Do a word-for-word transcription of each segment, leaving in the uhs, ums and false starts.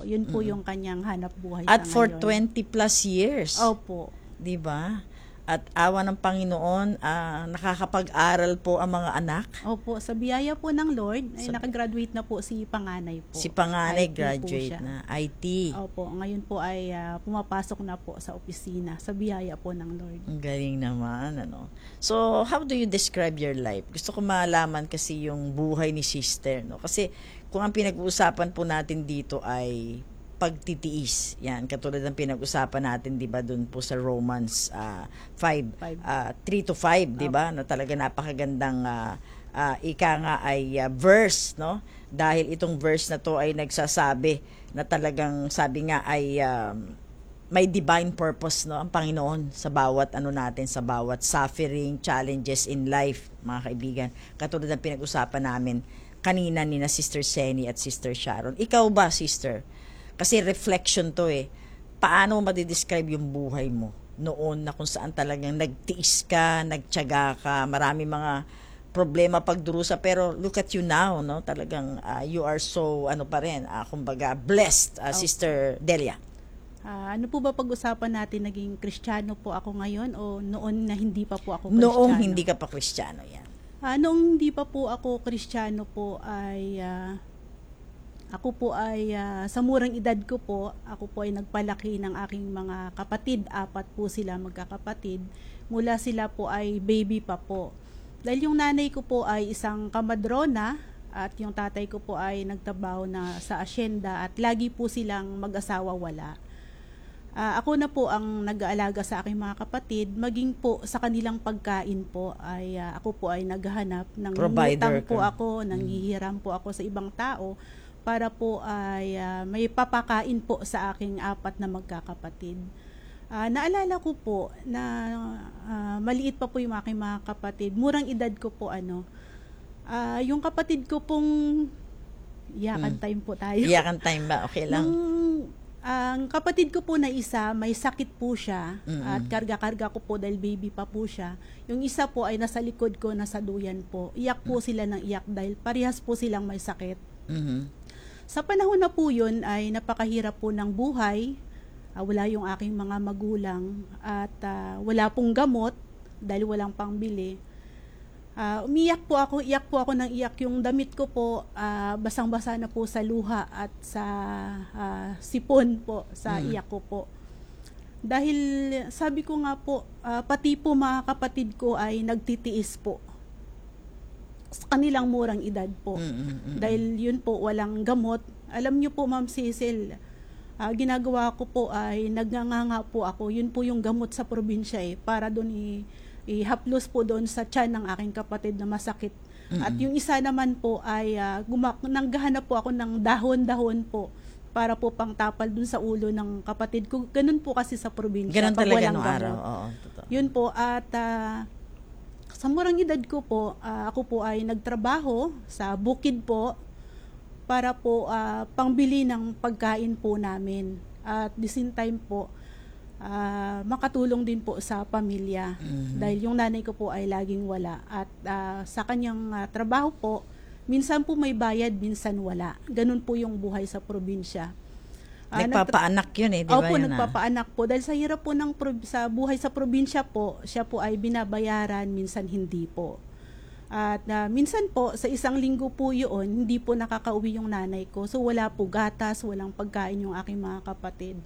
Yun po Mm. yung kanyang hanap buhay At sa for ngayon. twenty plus years. Opo. 'Di ba? At awa ng Panginoon, ah, nakakapag-aral po ang mga anak. Opo, sa biyaya po ng Lord, ay Sa- nakagraduate na po si panganay po. Si panganay I T po graduate siya. na, I T. Opo, ngayon po ay ah, pumapasok na po sa opisina sa biyaya po ng Lord. Ang galing naman, ano. So, how do you describe your life? Gusto ko malaman kasi yung buhay ni sister, no? Kasi kung ang pinag-uusapan po natin dito ay pagtitiis. Yan, katulad ng pinag-usapan natin, 'di ba, doon po sa Romans uh, five, Five. uh, three to five, 'di ba? Na talaga napakagandang uh, uh, ika nga ay uh, verse, no? Dahil itong verse na to ay nagsasabi na talagang sabi nga ay um, may divine purpose, no, ang Panginoon sa bawat ano natin, sa bawat suffering, challenges in life, mga kaibigan. Katulad ng pinag-usapan namin kanina ni na Sister Seni at Sister Sharon. Ikaw ba, sister? Kasi reflection to eh. Paano mo madidescribe yung buhay mo noon na kung saan talagang nagtiis ka, nagtiyaga ka, marami mga problema pagdurusa, pero look at you now, no? Talagang uh, you are so ano pa rin, uh, kumbaga blessed, uh, Sister Delia. Ah, ano po ba pag-usapan natin, naging Kristiyano po ako ngayon o noon na hindi pa po ako Kristiyano? Noong hindi ka pa Kristiyano, yan. Ah, noong hindi pa po ako Kristiyano po ay ah, ako po ay ah, sa murang edad ko po, ako po ay nagpalaki ng aking mga kapatid, apat po sila magkakapatid. Mula sila po ay baby pa po. Dahil yung nanay ko po ay isang kamadrona at yung tatay ko po ay nagtrabaho na sa asyenda at lagi po silang mag-asawa wala. Ah, ako na po ang nag-aalaga sa aking mga kapatid, maging po sa kanilang pagkain po ay ah, ako po ay naghahanap ng Provider utang po ka. ako, nanghihiram po ako sa ibang tao para po ay ah, may papakain po sa aking apat na magkakapatid. Ah, naalala ko po na ah, maliit pa po yung aking mga kapatid. Murang edad ko po ano. Ah, yung kapatid ko pong iyakan Hmm. time po tayo. Iyakan time ba? Okay lang. Nung, ang kapatid ko po na isa, may sakit po siya Mm-mm. at karga-karga ko po dahil baby pa po siya. Yung isa po ay nasa likod ko, nasa duyan po. Iyak po sila ng iyak dahil parehas po silang may sakit. Mhm. Sa panahon na po yun ay napakahirap po ng buhay. Ah, wala yung aking mga magulang at ah, wala pong gamot dahil walang pangbili. Ah, umiyak po ako, iyak po ako ng iyak. Yung damit ko po, ah, basang-basa na po sa luha at sa ah, sipon po, sa Mm. iyak ko po. Dahil sabi ko nga po, ah, pati po mga kapatid ko ay nagtitiis po sa kanilang murang edad po. Mm-mm. Dahil yun po, walang gamot. Alam niyo po, Ma'am Cecil, ah, ginagawa ko po ay nagnganganga po ako. Yun po yung gamot sa probinsya eh, para doon i- ihaplos po doon sa tiyan ng aking kapatid na masakit. At yung isa naman po ay uh, gumak- nanggahanap po ako ng dahon-dahon po para po pangtapal doon sa ulo ng kapatid ko. Ganun po kasi sa probinsya. Ganun pag talaga walang nung gamot. araw. Oo, totoo. Yun po, at ah, sa murang edad ko po, ah, ako po ay nagtrabaho sa bukid po para po ah, pangbili ng pagkain po namin. At the same time po, ah, makatulong din po sa pamilya. Mhm. Dahil yung nanay ko po ay laging wala. At ah, sa kanyang ah, trabaho po, minsan po may bayad, minsan wala. Ganun po yung buhay sa probinsya. Ah, nagtra- Nagpapaanak yun eh, di ba? Opo, yun, ah? nagpapaanak po. Dahil sa hirap po ng prob- sa buhay sa probinsya po, siya po ay binabayaran, minsan hindi po. At ah, minsan po, sa isang linggo po yun, hindi po nakakauwi yung nanay ko. So wala po gatas, walang pagkain yung aking mga kapatid.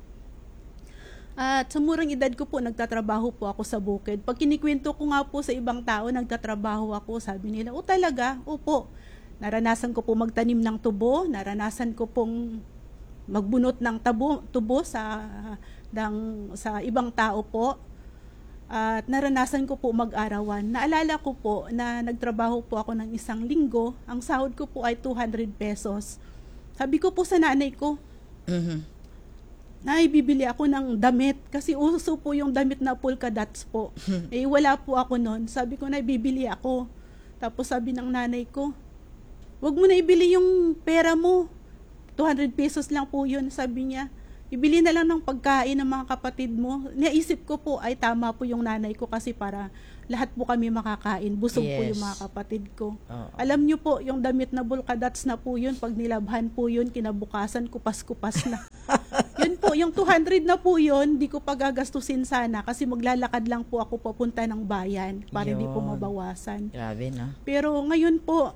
At sa murang edad ko po, nagtatrabaho po ako sa bukid. Pag kinikwento ko nga po sa ibang tao, nagtatrabaho ako, sabi nila, o talaga, opo. Naranasan ko po magtanim ng tubo, naranasan ko pong magbunot ng tabo, tubo sa ng, sa ibang tao po. At naranasan ko po mag-arawan. Naalala ko po na nagtrabaho po ako ng isang linggo. Ang sahod ko po ay two hundred pesos. Sabi ko po sa nanay ko, Mhm. Nay, bibili ako ng damit. Kasi uso po yung damit na polka dots po. Eh, wala po ako noon. Sabi ko, Nay, bibili ako. Tapos sabi ng nanay ko, wag mo na ibili yung pera mo. two hundred pesos lang po yun, sabi niya. ibili na lang ng pagkain ng mga kapatid mo. Naisip ko po ay tama po yung nanay ko kasi para lahat po kami makakain. Busog po Yes. yung mga kapatid ko. Oo. Alam niyo po, yung damit na bulkadats na po yun, pag nilabhan po yun, kinabukasan, kupas-kupas na. Yun po, yung two hundred na po yun, di ko pa gagastusin sana kasi maglalakad lang po ako papunta ng bayan para hindi po Yun. mabawasan. Grabe, no? Pero ngayon po,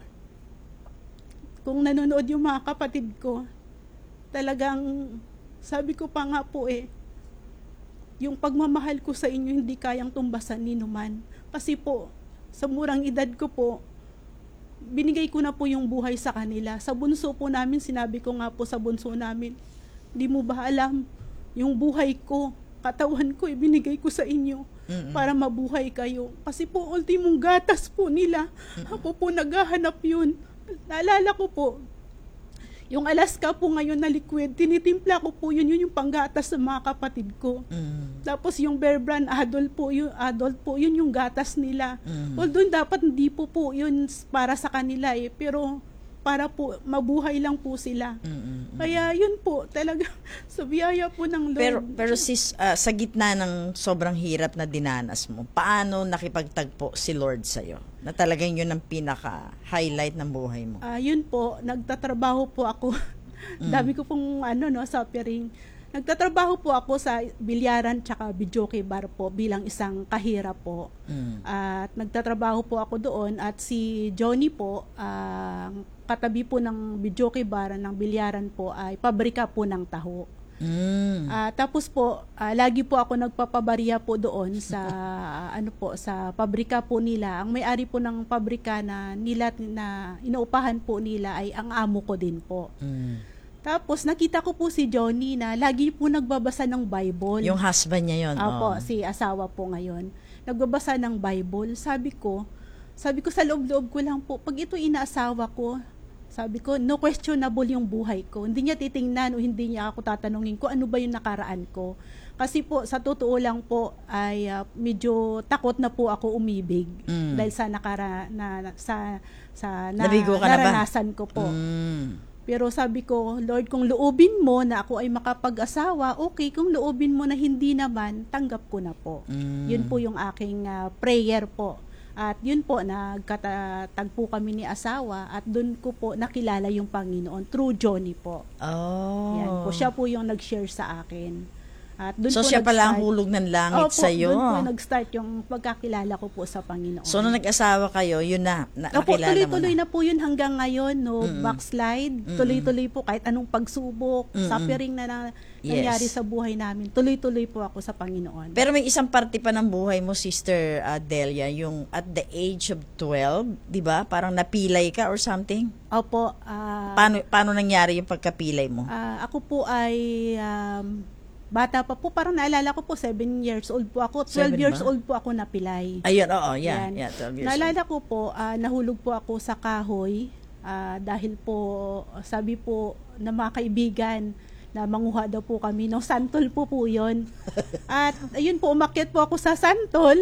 kung nanonood yung mga kapatid ko, talagang sabi ko pa nga po eh, yung pagmamahal ko sa inyo hindi kayang tumbasan ni Numan. Kasi po, sa murang edad ko po, binigay ko na po yung buhay sa kanila. Sa bunso po namin, sinabi ko nga po sa bunso namin, di mo ba alam, yung buhay ko, katawan ko, ibinigay ko sa inyo Mm-mm. para mabuhay kayo. Kasi po, ultimong gatas po nila. Ako po naghahanap yun. Naalala ko po, yung Alaska po ngayon na liquid, tinitimpla ko po yun, yun yung panggatas sa mga kapatid ko. Mm. Tapos yung Bear Brand adult po, yun, adult po, yun yung gatas nila. Mm. Although dapat hindi po po yun para sa kanila eh, pero para po mabuhay lang po sila. Mm-mm. Kaya yun po, talaga sa biyaya po ng Lord. Pero pero sis, ah, sa gitna ng sobrang hirap na dinanas mo, paano nakipagtagpo si Lord sa na talagang yun ang pinaka-highlight ng buhay mo? Ah, yun po, nagtatrabaho po ako. Dami ko pong ano no, suffering. Nagtatrabaho po ako sa bilyaran tsaka videoke bar po bilang isang kahira po. Mm. At nagtatrabaho po ako doon at si Johnny po, ang katabi po ng videoke bar ng bilyaran po ay pabrika po ng taho. Mm. Ah, tapos po, ah, lagi po ako nagpapabarya po doon sa ano po sa pabrika po nila. Ang may-ari po ng pabrika na nila na inuupahan po nila ay ang amo ko din po. Mm. Tapos nakita ko po si Johnny na lagi po nagbabasa ng Bible. Yung husband niya yun. Opo, oh. si asawa po ngayon. Nagbabasa ng Bible. Sabi ko, sabi ko sa loob-loob ko lang po, pag ito inaasawa ko, sabi ko, no questionable yung buhay ko. Hindi niya titingnan o hindi niya ako tatanungin ko ano ba yung nakaraan ko. Kasi po, sa totoo lang po, ay uh, medyo takot na po ako umibig. Mm. Dahil sa nakara, na, sa, sa na, Nabigo ka na ba? naranasan ko po. Mm. Pero sabi ko, Lord, kung loobin mo na ako ay makapag-asawa, okay. Kung loobin mo na hindi naman, tanggap ko na po. Mm. Yun po yung aking uh, prayer po. At yun po, nagkatagpo kami ni asawa at doon ko po nakilala yung Panginoon through Johnny po. Oh. Yan po, siya po yung nag-share sa akin. At doon So po siya pala ang nag-start- hulog ng langit Opo, sa iyo. doon po nag-start yung pagkakilala ko po sa Panginoon. So nung nag-asawa kayo, yun na, na Opo, nakilala mo tuloy-tuloy na. na po yun hanggang ngayon, no, Mm-mm. backslide, Mm-mm. tuloy-tuloy po kahit anong pagsubok, Mm-mm. suffering na, na Yes. nangyari sa buhay namin, tuloy-tuloy po ako sa Panginoon. Pero may isang parte pa ng buhay mo, Sister uh, Delia, yung at the age of twelve, di ba? Parang napilay ka or something? Opo, ah, Paano, paano nangyari yung pagkapilay mo? ah, ako po ay um, bata pa po, parang naalala ko po, seven years old po ako, twelve Seven years ba? old po ako napilay. Ayun, oo, yeah. Yan. yeah twelve years Naalala ko po, ah, nahulog po ako sa kahoy ah, dahil po, sabi po na mga kaibigan na manguha daw po kami ng santol po po yun. At ayun po, umakyat po ako sa santol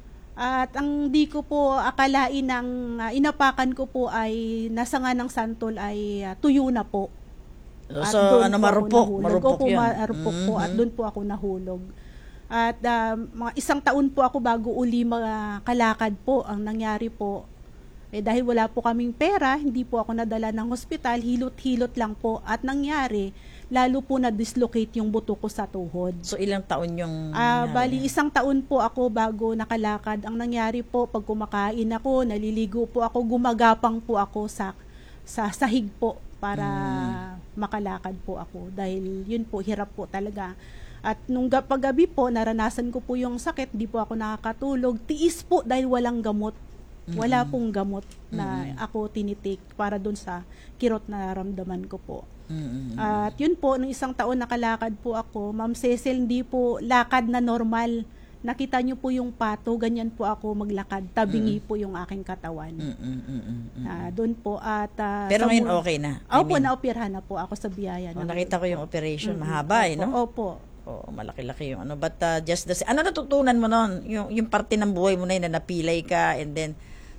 at ang di ko po akalain ng ah, inapakan ko po ay nasa nga ng santol ay ah, tuyo na po. old. At So, doon ano, po ako marupok, nahulog. marupok Opo, yun. marupok po at Mhm. doon po ako nahulog. At ah, mga isang taon po ako bago uli makalakad po ang nangyari po. Eh dahil wala po kaming pera, hindi po ako nadala ng hospital, hilot-hilot lang po at nangyari, lalo po na-dislocate yung buto ko sa tuhod. So, ilang taon yung... Ah, nangyari? bali isang taon po ako bago nakalakad. Ang nangyari po pag kumakain ako, naliligo po ako, gumagapang po ako sa sa sahig po para makalakad po ako dahil yun po hirap po talaga. At nung ga- paggabi po naranasan ko po yung sakit, di po ako nakakatulog. Tiis po dahil walang gamot. Wala pong gamot na ako tinitik para dun sa kirot na naramdaman ko po. Mm-mm. At yun po, nung isang taon nakalakad po ako, Ma'am Cecil, hindi po lakad na normal. Nakita niyo po yung pato, ganyan po ako maglakad. Tabingi po yung aking katawan. Mm-mm-mm-mm. Ah, doon po at ah, Pero sa ngayon mu- okay na. I Opo, mean, naoperahan na po ako sa biyaya. oh, ng- nakita ko yung operation, Mm-mm. mahaba eh, Opo, no? Opo. Oo, malaki-laki yung ano. But uh, just the ano natutunan mo noon? Yung, yung parte ng buhay mo na yun na napilay ka and then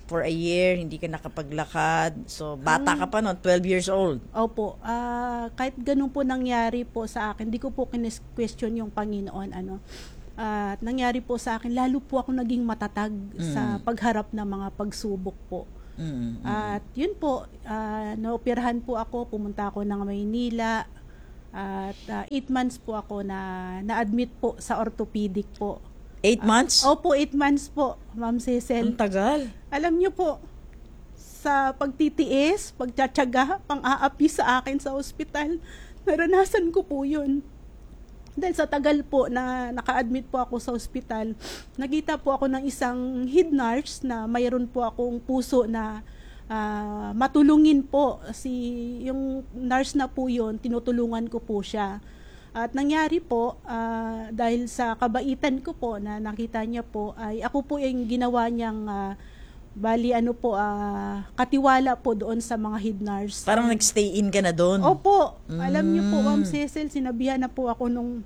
for a year, hindi ka nakapaglakad. So, bata ka pa noon, twelve years old. Opo, ah, kahit ganun po nangyari po sa akin, di ko po kines-question yung Panginoon, ano. At nangyari po sa akin, lalo po ako naging matatag sa pagharap ng mga pagsubok po. Mm. At yun po, ah, naoperahan po ako, pumunta ako ng Maynila, at ah, eight months po ako na na-admit po sa orthopedic po. Eight months? Opo, eight months po, Ma'am Cecil. Ang tagal. Alam niyo po, sa pagtitiis, pagtsatsaga, pang-aapi sa akin sa ospital, naranasan ko po yun. Dahil sa tagal po na naka-admit po ako sa ospital, nakita po ako ng isang head nurse na mayroon po akong puso na ah, matulungin po. Si, yung nurse na po yun, tinutulungan ko po siya. At nangyari po, ah, dahil sa kabaitan ko po na nakita niya po, ay ako po yung ginawa niyang ah, bali ano po, ah, katiwala po doon sa mga head nurse. Parang nag-stay in ka na doon. Opo, alam niyo po, Ma'am Mm. Cecil, sinabihan na po ako nung,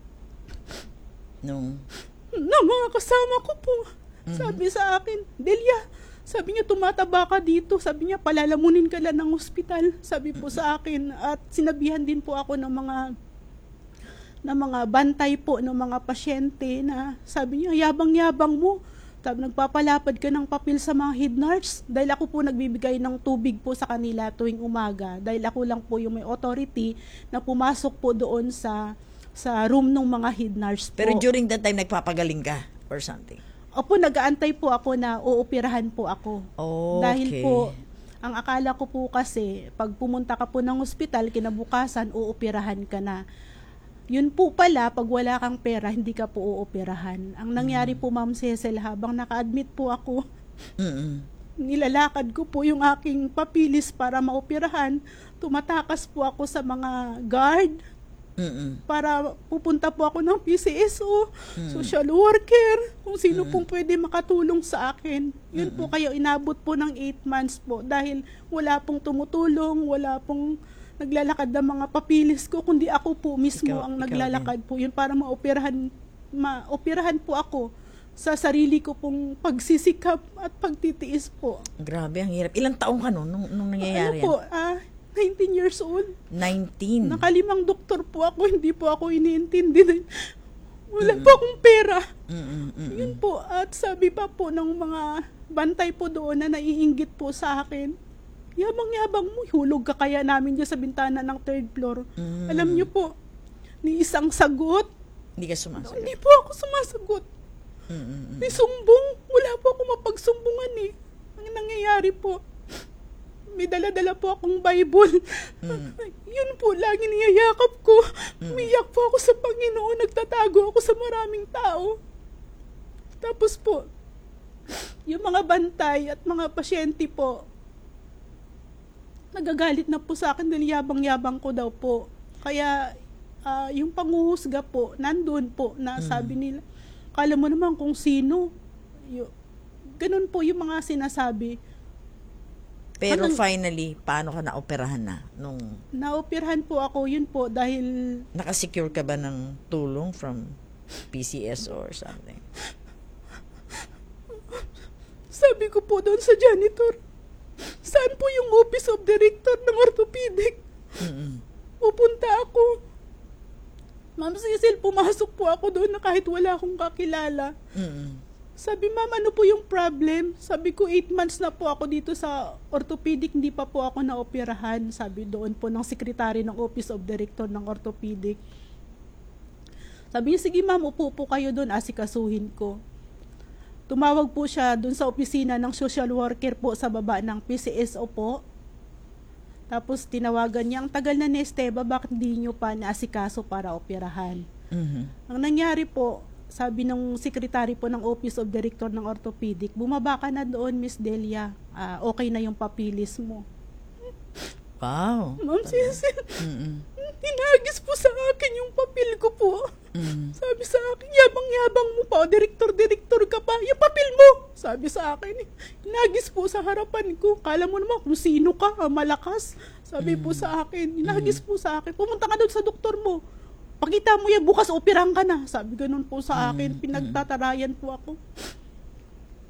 No. ng mga kasama ko po. Sabi sa akin, Delia, sabi niya, tumataba ka dito. Sabi niya, palalamunin ka lang ng ospital. Sabi po sa akin. At sinabihan din po ako ng mga ng mga bantay po ng mga pasyente na sabi niya, yabang-yabang mo. Sabi, nagpapalapad ka ng papel sa mga head nurse. Dahil ako po nagbibigay ng tubig po sa kanila tuwing umaga. Dahil ako lang po yung may authority na pumasok po doon sa sa room ng mga head nurse po. Pero during that time, nagpapagaling ka or something? Opo, nag-aantay po ako na uoperahan po ako. Okay. Dahil po, ang akala ko po kasi, pag pumunta ka po ng ospital, kinabukasan, uoperahan ka na. Yun po pala, pag wala kang pera, hindi ka po uoperahan. Ang nangyari po, Ma'am Cecil, habang naka-admit po ako, Mm-mm. nilalakad ko po yung aking papilis para maoperahan. Tumatakas po ako sa mga guard Mm-mm. para pupunta po ako ng P C S O, social worker, kung sino pong pwede makatulong sa akin. Yun po kayo, inabot po ng eight months po dahil wala pong tumutulong, wala pong naglalakad ng mga papilis ko, kundi ako po mismo Ikaw- ang ikaw naglalakad po yun para maoperahan, maoperahan po ako sa sarili ko pong pagsisikap at pagtitiis po. Grabe, ang hirap. Ilang taong ka nun, nung, nung nangyayari Ano po, ah, nineteen years old. yan? nineteen. Nakalimang doktor po ako, hindi po ako iniintindi. dahil Wala po akong pera. Mm-mm. Mm-mm. Yun po, at sabi pa po ng mga bantay po doon na naiinggit po sa akin, yabang-yabang mo, hulog ka kaya namin dyan sa bintana ng third floor. Mm. Alam niyo po, ni isang sagot, Hindi ka sumasagot. hindi po ako sumasagot. Mm-mm. Ni sumbong, wala po ako mapagsumbungan eh. Ang nangyayari po, may dala-dala po akong Bible. Yun po, lagi niyayakap ko. Umiyak po ako sa Panginoon, nagtatago ako sa maraming tao. Tapos po, yung mga bantay at mga pasyente po, nagagalit na po sa akin dahil yabang-yabang ko daw po. Kaya, ah, yung panguhusga po, nandun po, na sabi nila, kala mo naman kung sino. Yo, ganun po yung mga sinasabi. Pero Anong- finally, paano ka naoperahan na? Nung Naoperahan po ako, yun po, dahil nakasecure ka ba ng tulong from P C S or something? sabi ko po doon sa janitor, saan po yung office of director ng orthopedic? Mm-mm. Pupunta ako. Ma'am Cecil, pumasok po ako doon na kahit wala akong kakilala. Mm-mm. Sabi, ma'am, ano po yung problem? Sabi ko, eight months na po ako dito sa orthopedic, hindi pa po ako naoperahan. Sabi doon po ng sekretary ng office of director ng orthopedic. Sabi niya, sige ma'am, upo po kayo doon, asikasuhin ko. Tumawag po siya doon sa opisina ng social worker po sa baba ng P C S O po. Tapos tinawagan niya, ang tagal na ni Esteba, bakit hindi niyo pa naasikaso para operahan? Mhm. Ang nangyari po, sabi ng sekretary po ng Office of Director ng Orthopedic, bumaba ka na doon, Miss Delia. Ah, okay na yung papilis mo. Wow. Ma'am Cecil, Mm-mm. hinagis po sa akin yung papel ko po. Mm. Sabi sa akin, yabang-yabang mo pa, direktor-direktor ka pa, yung papel mo. Sabi sa akin, hinagis po sa harapan ko. Kala mo naman kung sino ka, ah, malakas. Sabi po sa akin, hinagis po sa akin, pumunta ka doon sa doktor mo. Pakita mo yan, bukas operahan ka na. Sabi ganun po sa akin, pinagtatarayan po ako.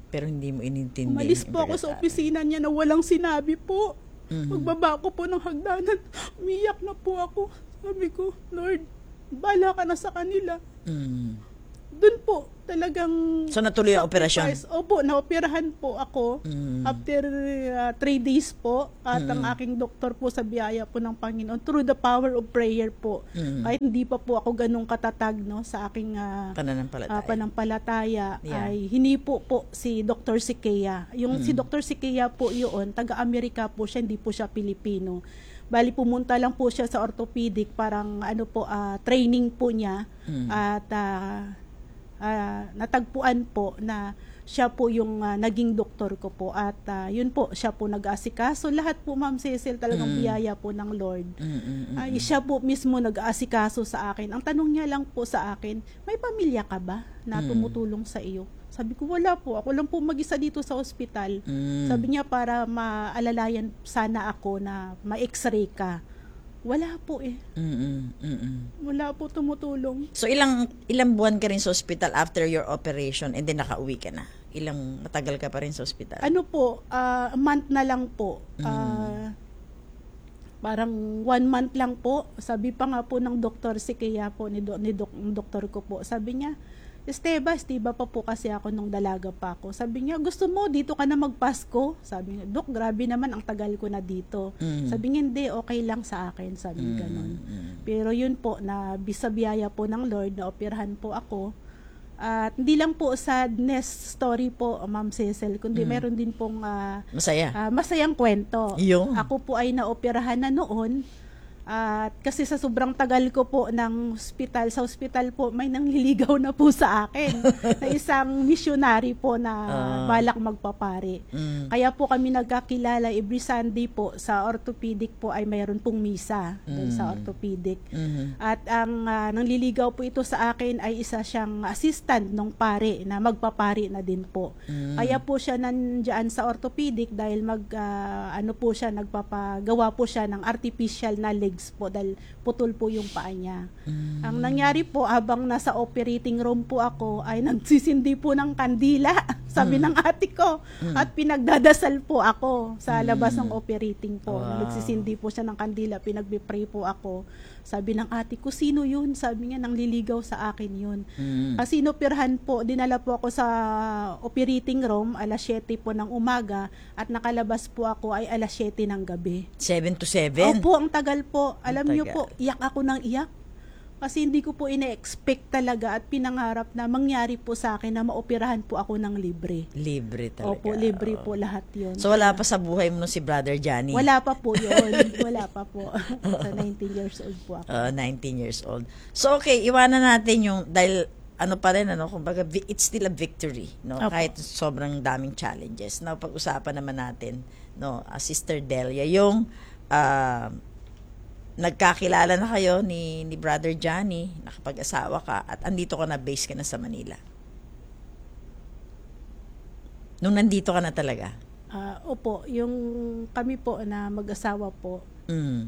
Pero hindi mo inintindi. Umalis yung po ako sa pagkatao. opisina niya na walang sinabi po. Mhm. Pagbaba ko po ng hagdanan, umiyak na po ako. Sabi ko, Lord, bala ka na sa kanila. Mm. Doon po, talagang... So, natuloy ang operasyon? sacrifice. Opo, naoperahan po ako. Mm. After uh, three days po, at ang aking doktor po sa biyaya po ng Panginoon, through the power of prayer po, Mm. kahit hindi pa po ako ganong katatag no, sa aking uh, Pananampalataya. uh, panampalataya, Yeah. ay hinipo po si Doctor Sikea. Yung si Doctor Sikea po yun, taga-Amerika po siya, hindi po siya Pilipino. Bali, pumunta lang po siya sa orthopedic, parang ano po, ah, training po niya, Mm. at ah, ah, natagpuan po na siya po yung ah, naging doktor ko po, at ah, yun po, siya po nag-aasikaso. Lahat po, Ma'am Cecil, talagang Mm. biyaya po ng Lord. Mm, mm, mm, Ay, siya po mismo nag-aasikaso sa akin. Ang tanong niya lang po sa akin, may pamilya ka ba na Mm. tumutulong sa iyo? Sabi ko, wala po. Ako lang po mag-isa dito sa ospital. mm. Sabi niya, para maalalayan sana ako na ma-x-ray ka. Wala po eh. Mm, mm, mm, mm. Wala po tumutulong. So, ilang ilang buwan ka rin sa hospital after your operation and then nakauwi ka na? Ilang matagal ka pa rin sa hospital? Ano po, ah, a month na lang po. Ah, parang one month lang po. Sabi pa nga po ng doktor si Kaya po, ni, do, ni dok, ng doktor ko po. Sabi niya, Esteba, Esteba pa po kasi ako nung dalaga pa ako. Sabi niya, gusto mo, dito ka na magpasko? Sabi niya, Dok, grabe naman, ang tagal ko na dito. Mm. Sabi niya, hindi, okay lang sa akin. Sabi niya, ganun. mm. Pero yun po, na bisa biyaya po ng Lord, na operahan po ako. At hindi lang po sadness story po, Ma'am Cecil, kundi meron din pong ah, Masaya. ah, masayang kwento. Yung? Ako po ay naoperahan na noon. At kasi sa sobrang tagal ko po ng hospital, sa hospital po may nangliligaw na po sa akin na isang missionary po na Ah. balak magpapari. Mm. Kaya po kami nagkakilala every Sunday po sa orthopedic po ay mayroon pong misa doon sa orthopedic. Mhm. At ang ah, nangliligaw po ito sa akin ay isa siyang assistant ng pare na magpapari na din po. Mm. Kaya po siya nandiyan sa orthopedic dahil mag ah, ano po siya, nagpapagawa po siya ng artificial na legs po dahil putol po yung paa niya. Mm. Ang nangyari po, habang nasa operating room po ako, ay nagsisindi po ng kandila, sabi ng ate ko. At pinagdadasal po ako sa labas ng operating po. Wow. Nagsisindi po siya ng kandila, pinagbe-pray po ako. Sabi ng ate ko, sino yun? Sabi niya, nangliligaw sa akin yun. Mm. Kasi inoperahan po, dinala po ako sa operating room, alas siyete po ng umaga, at nakalabas po ako ay alas siyete ng gabi. Seven to seven? Opo, ang tagal po. Alam Ang niyo tagal. po, iyak ako ng iyak. Kasi hindi ko po ina-expect talaga at pinangarap na mangyari po sa akin na maoperahan po ako ng libre. Libre talaga. Opo, libre Oo. po lahat yun. So, wala pa sa buhay mo no si Brother Johnny? Wala pa po yun. Wala pa po. Sa nineteen years old po ako. Uh, nineteen years old. So, okay, iwanan natin yung, dahil ano pa rin, ano, kumbaga, vi- it's still a victory, no? Opo. Kahit sobrang daming challenges. Now, pag-usapan naman natin, no, uh, Sister Delia, yung uh, nagkakilala na kayo ni, ni Brother Johnny, nakapag-asawa ka, at andito ka na, base ka na sa Manila. Nung nandito ka na talaga. Ah, opo, yung kami po na mag-asawa po, Mm.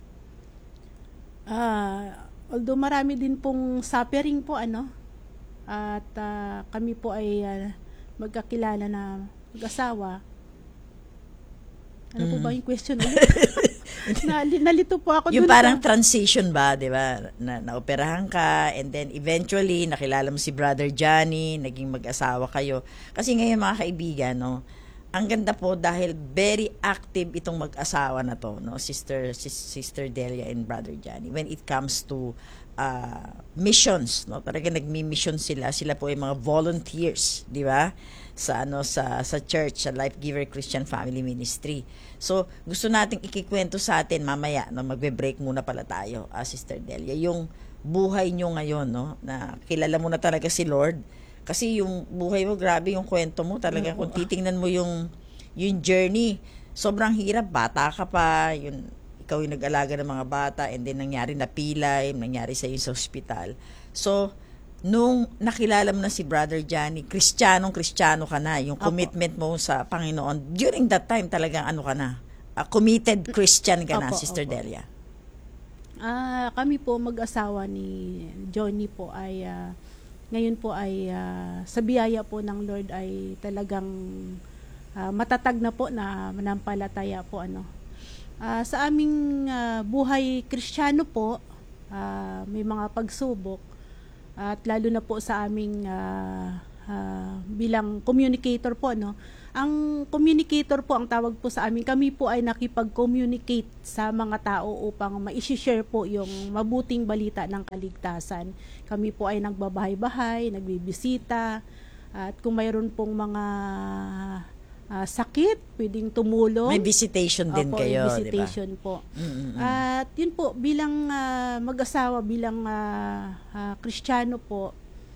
ah, although marami din pong suffering po, ano, at ah, kami po ay ah, magkakilala na mag-asawa. Ano po Mm. ba yung question ulit? Nali- nalito po ako Yung dun parang sa- transition ba, 'di ba? Na naoperahan ka and then eventually nakilala mo si Brother Johnny, naging mag-asawa kayo. Kasi ngayon mga kaibigan, no, ang ganda po dahil very active itong mag-asawa na to, no, Sister Sis- Sister Delia and Brother Johnny when it comes to uh, missions, no. Talaga nagmi-mission sila. Sila po ay mga volunteers, 'di ba? Sa ano sa sa church, sa Life Giver Christian Family Ministry. So, gusto nating ikikwento sa atin mamaya, no, magbe-break muna pala tayo, ah, Sister Delia, yung buhay nyo ngayon, no, na kilala mo na talaga si Lord. Kasi yung buhay mo, grabe yung kwento mo, talaga kung titingnan mo yung yung journey, sobrang hirap, bata ka pa, yun, ikaw yung nag-alaga ng mga bata, and then nangyari na pilay, nangyari sa sa ospital. So, nung nakilala mo na si Brother Johnny, Kristiyanong Kristiyano ka na, yung Apo. commitment mo sa Panginoon, during that time talagang ano ka na, a committed Christian ka na, Apo, Sister apo. Delia. Ah, kami po mag-asawa ni Johnny po ay ah, ngayon po ay ah, sa biyaya po ng Lord ay talagang ah, matatag na po na manampalataya po ano. Ah, sa aming ah, buhay Kristiyano po, ah, may mga pagsubok at lalo na po sa aming ah, ah, bilang communicator po no. Ang communicator po ang tawag po sa amin. Kami po ay nakipag-communicate sa mga tao upang ma-share po yung mabuting balita ng kaligtasan. Kami po ay nagbabahay-bahay, nagbibisita, at kung mayroon pong mga ah, sakit, pwedeng tumulong. May visitation din Opo, kayo, may visitation di ba? po. Mm-mm. At yun po, bilang ah, mag-asawa, bilang ah, ah, Kristiyano po,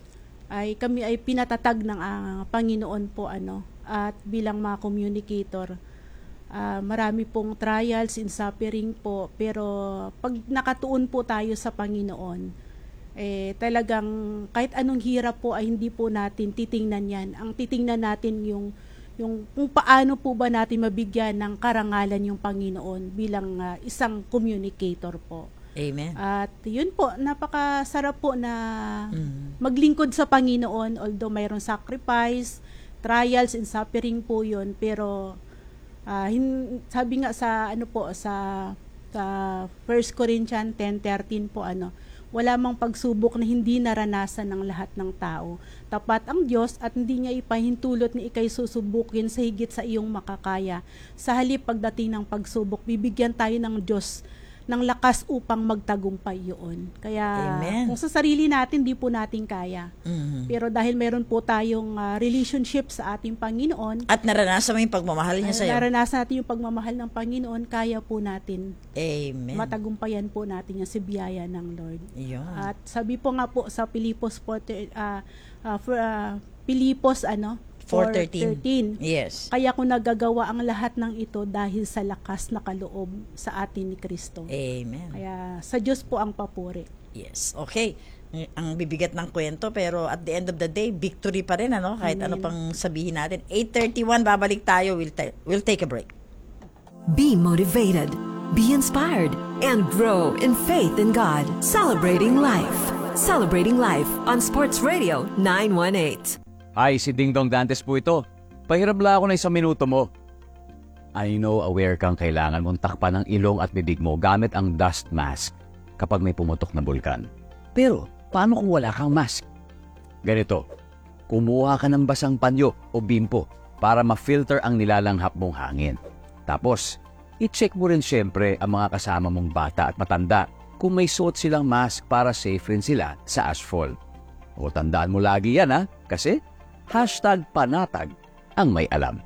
ay kami ay pinatatag ng ah, Panginoon po ano. At bilang mga communicator, ah, marami pong trials and suffering po, pero pag nakatuon po tayo sa Panginoon, eh talagang kahit anong hirap po ay hindi po natin titingnan yan. Ang titingnan natin yung yung kung paano po ba natin mabigyan ng karangalan yung Panginoon bilang ah, isang communicator po. Amen. At yun po, napakasarap po na Mm. maglingkod sa Panginoon, although mayroong sacrifice, trials and suffering po yun, pero ah, hin- sabi nga sa ano po sa sa First Corinthians ten thirteen po ano, wala mang pagsubok na hindi naranasan ng lahat ng tao. Tapat ang Diyos at hindi niya ipahintulot ni ikay susubukin sa higit sa iyong makakaya. Sa halip pagdating ng pagsubok, bibigyan tayo ng Diyos ng lakas upang magtagumpay yun. Kaya Amen. kung sa sarili natin, di po natin kaya. Mhm. Pero dahil meron po tayong ah, relationship sa ating Panginoon, At naranasan mo yung pagmamahal niya ah, sa'yo. naranasan natin yung pagmamahal ng Panginoon, kaya po natin Amen. matagumpayan po natin yung si biyaya ng Lord. Yun. At sabi po nga po sa Pilipos four, ah, ah, for, ah, Pilipos ano four four thirteen. Yes. Kaya ko nagagawa ang lahat ng ito dahil sa lakas na kaloob sa atin ni Kristo. Amen. Kaya sa Diyos po ang papuri. Yes. Okay. Ang bibigat ng kwento, pero at the end of the day, victory pa rin, ano? Kahit ano Amen. pang sabihin natin. eight thirty-one, babalik tayo. We'll, ta- we'll take a break. Be motivated, be inspired, and grow in faith in God. Celebrating life. Celebrating life on Sports Radio nine one eight. Hi, si Ding Dong Dantes po ito. Pahirap lang ako na isang minuto mo. I know aware kang kailangan mong takpan ng ilong at bibig mo gamit ang dust mask kapag may pumutok na bulkan. Pero, paano kung wala kang mask? Ganito, kumuha ka ng basang panyo o bimpo para ma-filter ang nilalanghap mong hangin. Tapos, i-check mo rin syempre ang mga kasama mong bata at matanda kung may suot silang mask para safe rin sila sa ashfall. O tandaan mo lagi yan ha, kasi hashtag panatag ang may alam.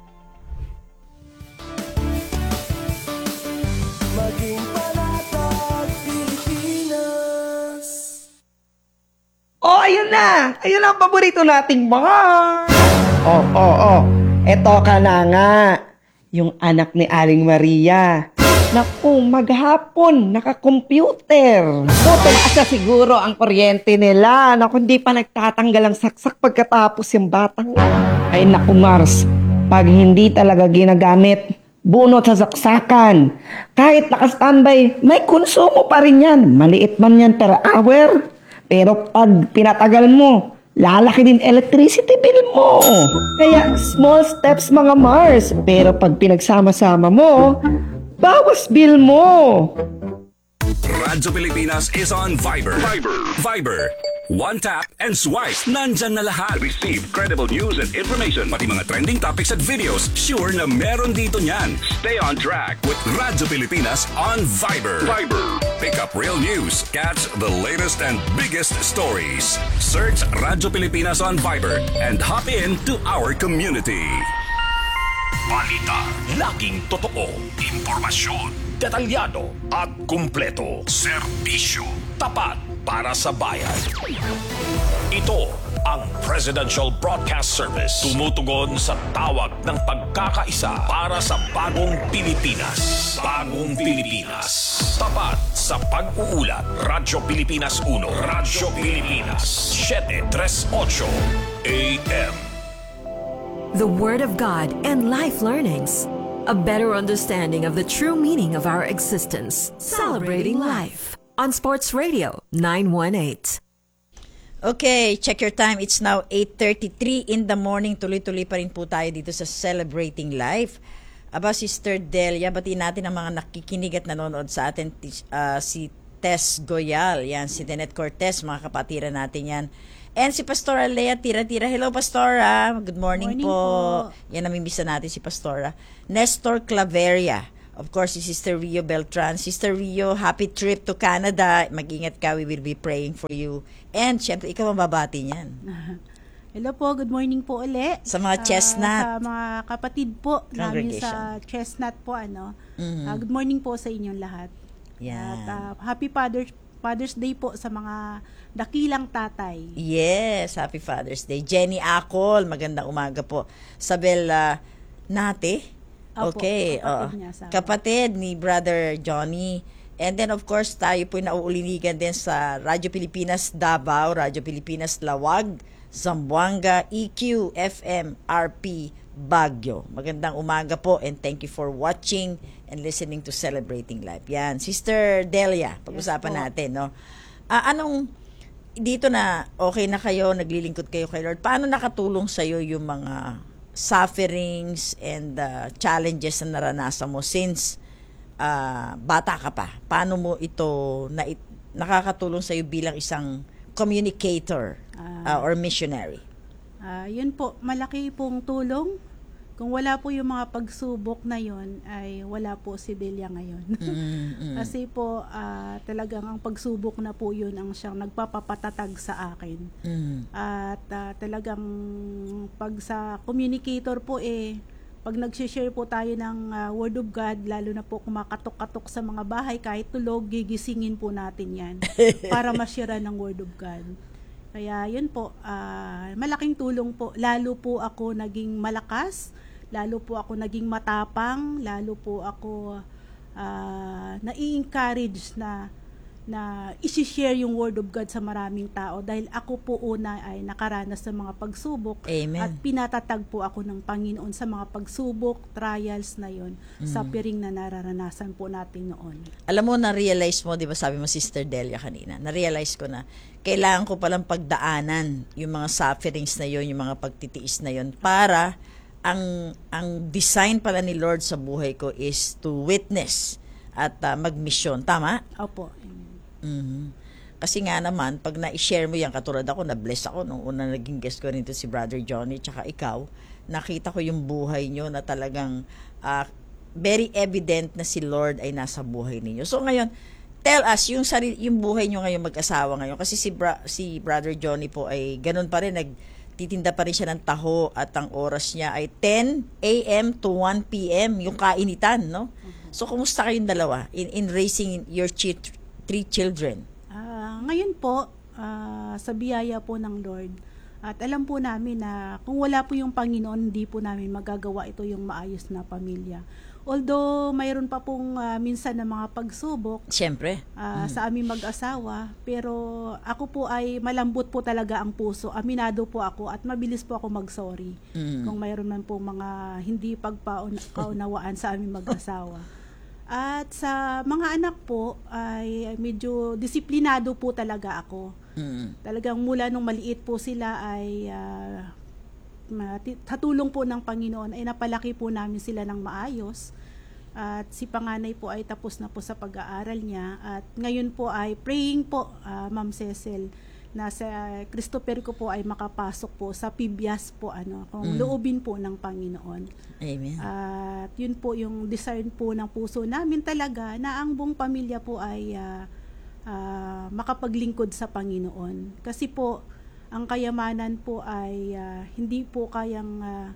Maging panatag Pilipinas. Oh, ayun na! Ayun ang paborito nating bar! Oh, oh, oh. Eto ka na nga. Yung anak ni Aling Maria. Naku, maghapon, naka-computer. Buto asa siguro ang kuryente nila. Naku, hindi pa nagtatanggal ang saksak pagkatapos yung batang. Ay naku, Mars. Pag hindi talaga ginagamit, bunot sa saksakan. Kahit naka-standby, may konsumo pa rin yan. Maliit man yan per hour. Pero pag pinatagal mo, lalaki din electricity bill mo. Kaya small steps mga Mars. Pero pag pinagsama-sama mo, bawas bill mo. Radyo Pilipinas is on Viber. Viber. Viber. One tap and swipe. Nandyan na lahat. Receive credible news and information. Pati mga trending topics at videos. Sure na meron dito niyan. Stay on track with Radyo Pilipinas on Viber. Viber. Pick up real news. Catch the latest and biggest stories. Search Radyo Pilipinas on Viber and hop in to our community. Balita, laking totoo, impormasyon, detalyado at kumpleto. Serbisyo, tapat para sa bayan. Ito ang Presidential Broadcast Service. Tumutugon sa tawag ng pagkakaisa para sa bagong Pilipinas. Bagong Pilipinas. Tapat sa pag-uulat. Radyo Pilipinas uno. Radyo Pilipinas. seven thirty-eight A M. The Word of God and life learnings. A better understanding of the true meaning of our existence. Celebrating life on Sports Radio nine one eight. Okay, check your time. It's now eight thirty-three in the morning. Tuloy-tuloy pa rin po tayo dito sa Celebrating Life. Aba, Sister Delia, batiin natin ang mga nakikinig at nanonood sa atin. Uh, si Tess Goyal, yan, si Denet Cortez, mga kapatiran natin yan. And si Pastora Lea Tira-Tira. Hello, Pastora. Good morning, Morning po. po. Yan, namimisa natin si Pastora. Nestor Claveria. Of course, si Sister Rio Beltran. Sister Rio, happy trip to Canada. Mag-ingat ka. We will be praying for you. And, syempre, ikaw ang babati niyan. Hello po, good morning po uli. Sa mga Ah, chestnut. sa mga kapatid po namin Congregation. sa Chestnut po. ano. Mhm. Ah, good morning po sa inyong lahat. Yan. At ah, happy Father's, Father's Day po sa mga dakilang tatay. Yes, happy Father's Day. Jenny Acol, magandang umaga po. Sabel uh, Nate. Opo, Okay. kapatid oo. niya, asawa. Kapatid ni Brother Johnny. And then of course, tayo po nauulinigan din sa Radyo Pilipinas Davao, Radyo Pilipinas Lawag, Zamboanga, E Q, F M, R P, Baguio. Magandang umaga po and thank you for watching and listening to Celebrating Life. Yan, Sister Delia, pag-usapan Yes po. natin, no? Ah, anong dito na okay na kayo, naglilingkod kayo kay Lord, paano nakatulong sa'yo yung mga sufferings and uh, challenges na naranasan mo since uh, bata ka pa? Paano mo ito na nakakatulong sa'yo bilang isang communicator uh, or missionary? Ah, yun po, malaki pong tulong. Kung wala po yung mga pagsubok na yun, ay wala po si Delia ngayon. Mm, mm. Kasi po, ah, talagang ang pagsubok na po yun ang siyang nagpapapatatag sa akin. Mm. At ah, talagang pag sa communicator po eh, pag nag-share po tayo ng ah, Word of God, lalo na po kumakatok-katok sa mga bahay, kahit tulog, gigisingin po natin yan para ma-share ng Word of God. Kaya yun po, ah, malaking tulong po. Lalo po ako naging malakas, lalo po ako naging matapang, lalo po ako uh, nai-encourage na na isi-share yung Word of God sa maraming tao dahil ako po una ay nakaranas sa mga pagsubok. Amen. At pinatatag po ako ng Panginoon sa mga pagsubok, trials na yon, suffering na nararanasan po natin noon. Alam mo, na-realize mo, di ba sabi mo, Sister Delia kanina, na-realize ko na kailangan ko palang pagdaanan yung mga sufferings na yon, yung mga pagtitiis na yon, para ang ang design pala ni Lord sa buhay ko is to witness at uh, mag-mission. Tama? Opo. Mhm. Kasi nga naman, pag na-share mo yan, katulad ako, na-bless ako nung una naging guest ko rin to si Brother Johnny, tsaka ikaw, nakita ko yung buhay nyo na talagang uh, very evident na si Lord ay nasa buhay ninyo. So ngayon, tell us, yung, sarili, yung buhay nyo ngayon mag-asawa ngayon, kasi si, Bra- si Brother Johnny po ay ganun pa rin, nagtitinda pa rin siya ng taho at ang oras niya ay ten a.m. to one p.m. yung kainitan, no? So, kumusta kayong dalawa in, in raising your chi- three children? Ah, ngayon po, ah, sa biyaya po ng Lord, at alam po namin na kung wala po yung Panginoon, hindi po namin magagawa ito yung maayos na pamilya. Although mayroon pa pong ah, minsan na mga pagsubok Siyempre. ah, sa aming mag-asawa, pero ako po ay malambot po talaga ang puso. Aminado po ako at mabilis po ako mag-sorry Mm. kung mayroon man po mga hindi pagkaunawaan sa aming mag-asawa. At sa mga anak po ay medyo disiplinado po talaga ako. Mm. Talagang mula nung maliit po sila ay uh, hatulong po ng Panginoon ay napalaki po namin sila ng maayos. At si panganay po ay tapos na po sa pag-aaral niya. At ngayon po ay praying po, uh, Ma'am Cecil, na sa Christopher ko po ay makapasok po sa P B I A S po, ano, kung Mm. loobin po ng Panginoon. Amen. At yun po yung desire po ng puso namin talaga na ang buong pamilya po ay ah, ah, makapaglingkod sa Panginoon. Kasi po, ang kayamanan po ay ah, hindi po kayang, uh,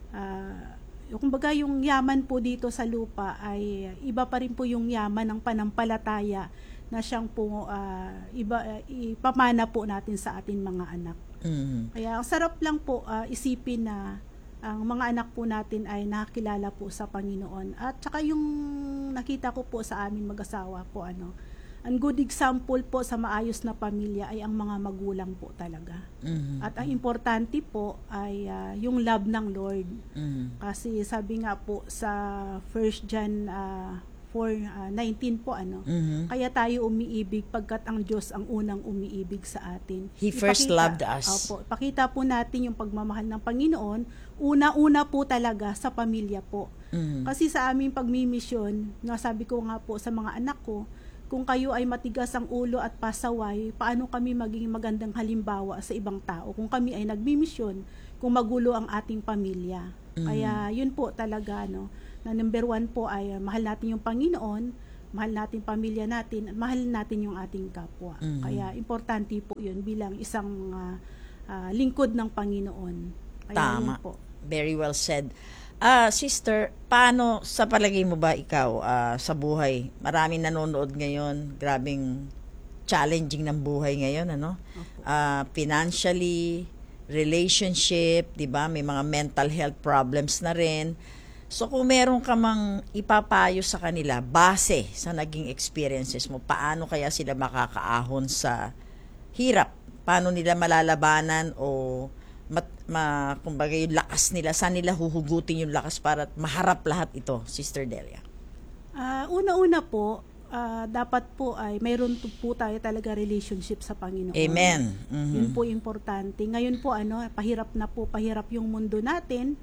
uh, kumbaga yung yaman po dito sa lupa ay iba pa rin po yung yaman ng panampalataya na siyang po ah, iba, ah, ipamana po natin sa atin mga anak. Mm. Kaya ang sarap lang po ah, isipin na ang mga anak po natin ay nakakilala po sa Panginoon. At saka yung nakita ko po sa amin mag-asawa po, ano, ang good example po sa maayos na pamilya ay ang mga magulang po talaga. Mm. At ang importante po ay ah, yung love ng Lord. Mm. Kasi sabi nga po sa First John uh, four nineteen po ano. Mhm. Kaya tayo umiibig pagkat ang Diyos ang unang umiibig sa atin. He first loved us. Opo, pakita po natin yung pagmamahal ng Panginoon. Una-una po talaga sa pamilya po. Mhm. Kasi sa aming pagmimisyon, nasabi ko nga po sa mga anak ko, kung kayo ay matigas ang ulo at pasaway, paano kami maging magandang halimbawa sa ibang tao kung kami ay nagmimisyon, kung magulo ang ating pamilya. Mm. Kaya yun po talaga, no, na number one po ay uh, mahal natin yung Panginoon, mahal natin pamilya natin, at mahal natin yung ating kapwa. Mm. Kaya importante po yun bilang isang uh, uh, lingkod ng Panginoon. Kaya Tama. yun po. Very well said. Ah, sister, paano sa palagay mo ba ikaw ah, sa buhay? Maraming nanonood ngayon, grabing challenging ng buhay ngayon, ano? Ah, financially, relationship, 'di ba? May mga mental health problems na rin. So kung meron ka mang ipapayo sa kanila base sa naging experiences mo, paano kaya sila makakaahon sa hirap? Paano nila malalabanan o mat, ma, kumbaga yung lakas nila, saan nila huhugutin yung lakas para maharap lahat ito, Sister Delia? Ah, una-una po, ah, dapat po ay mayroon to po tayo talaga relationship sa Panginoon. Amen. Mhm. Yun po importante. Ngayon po ano, pahirap na po, pahirap yung mundo natin.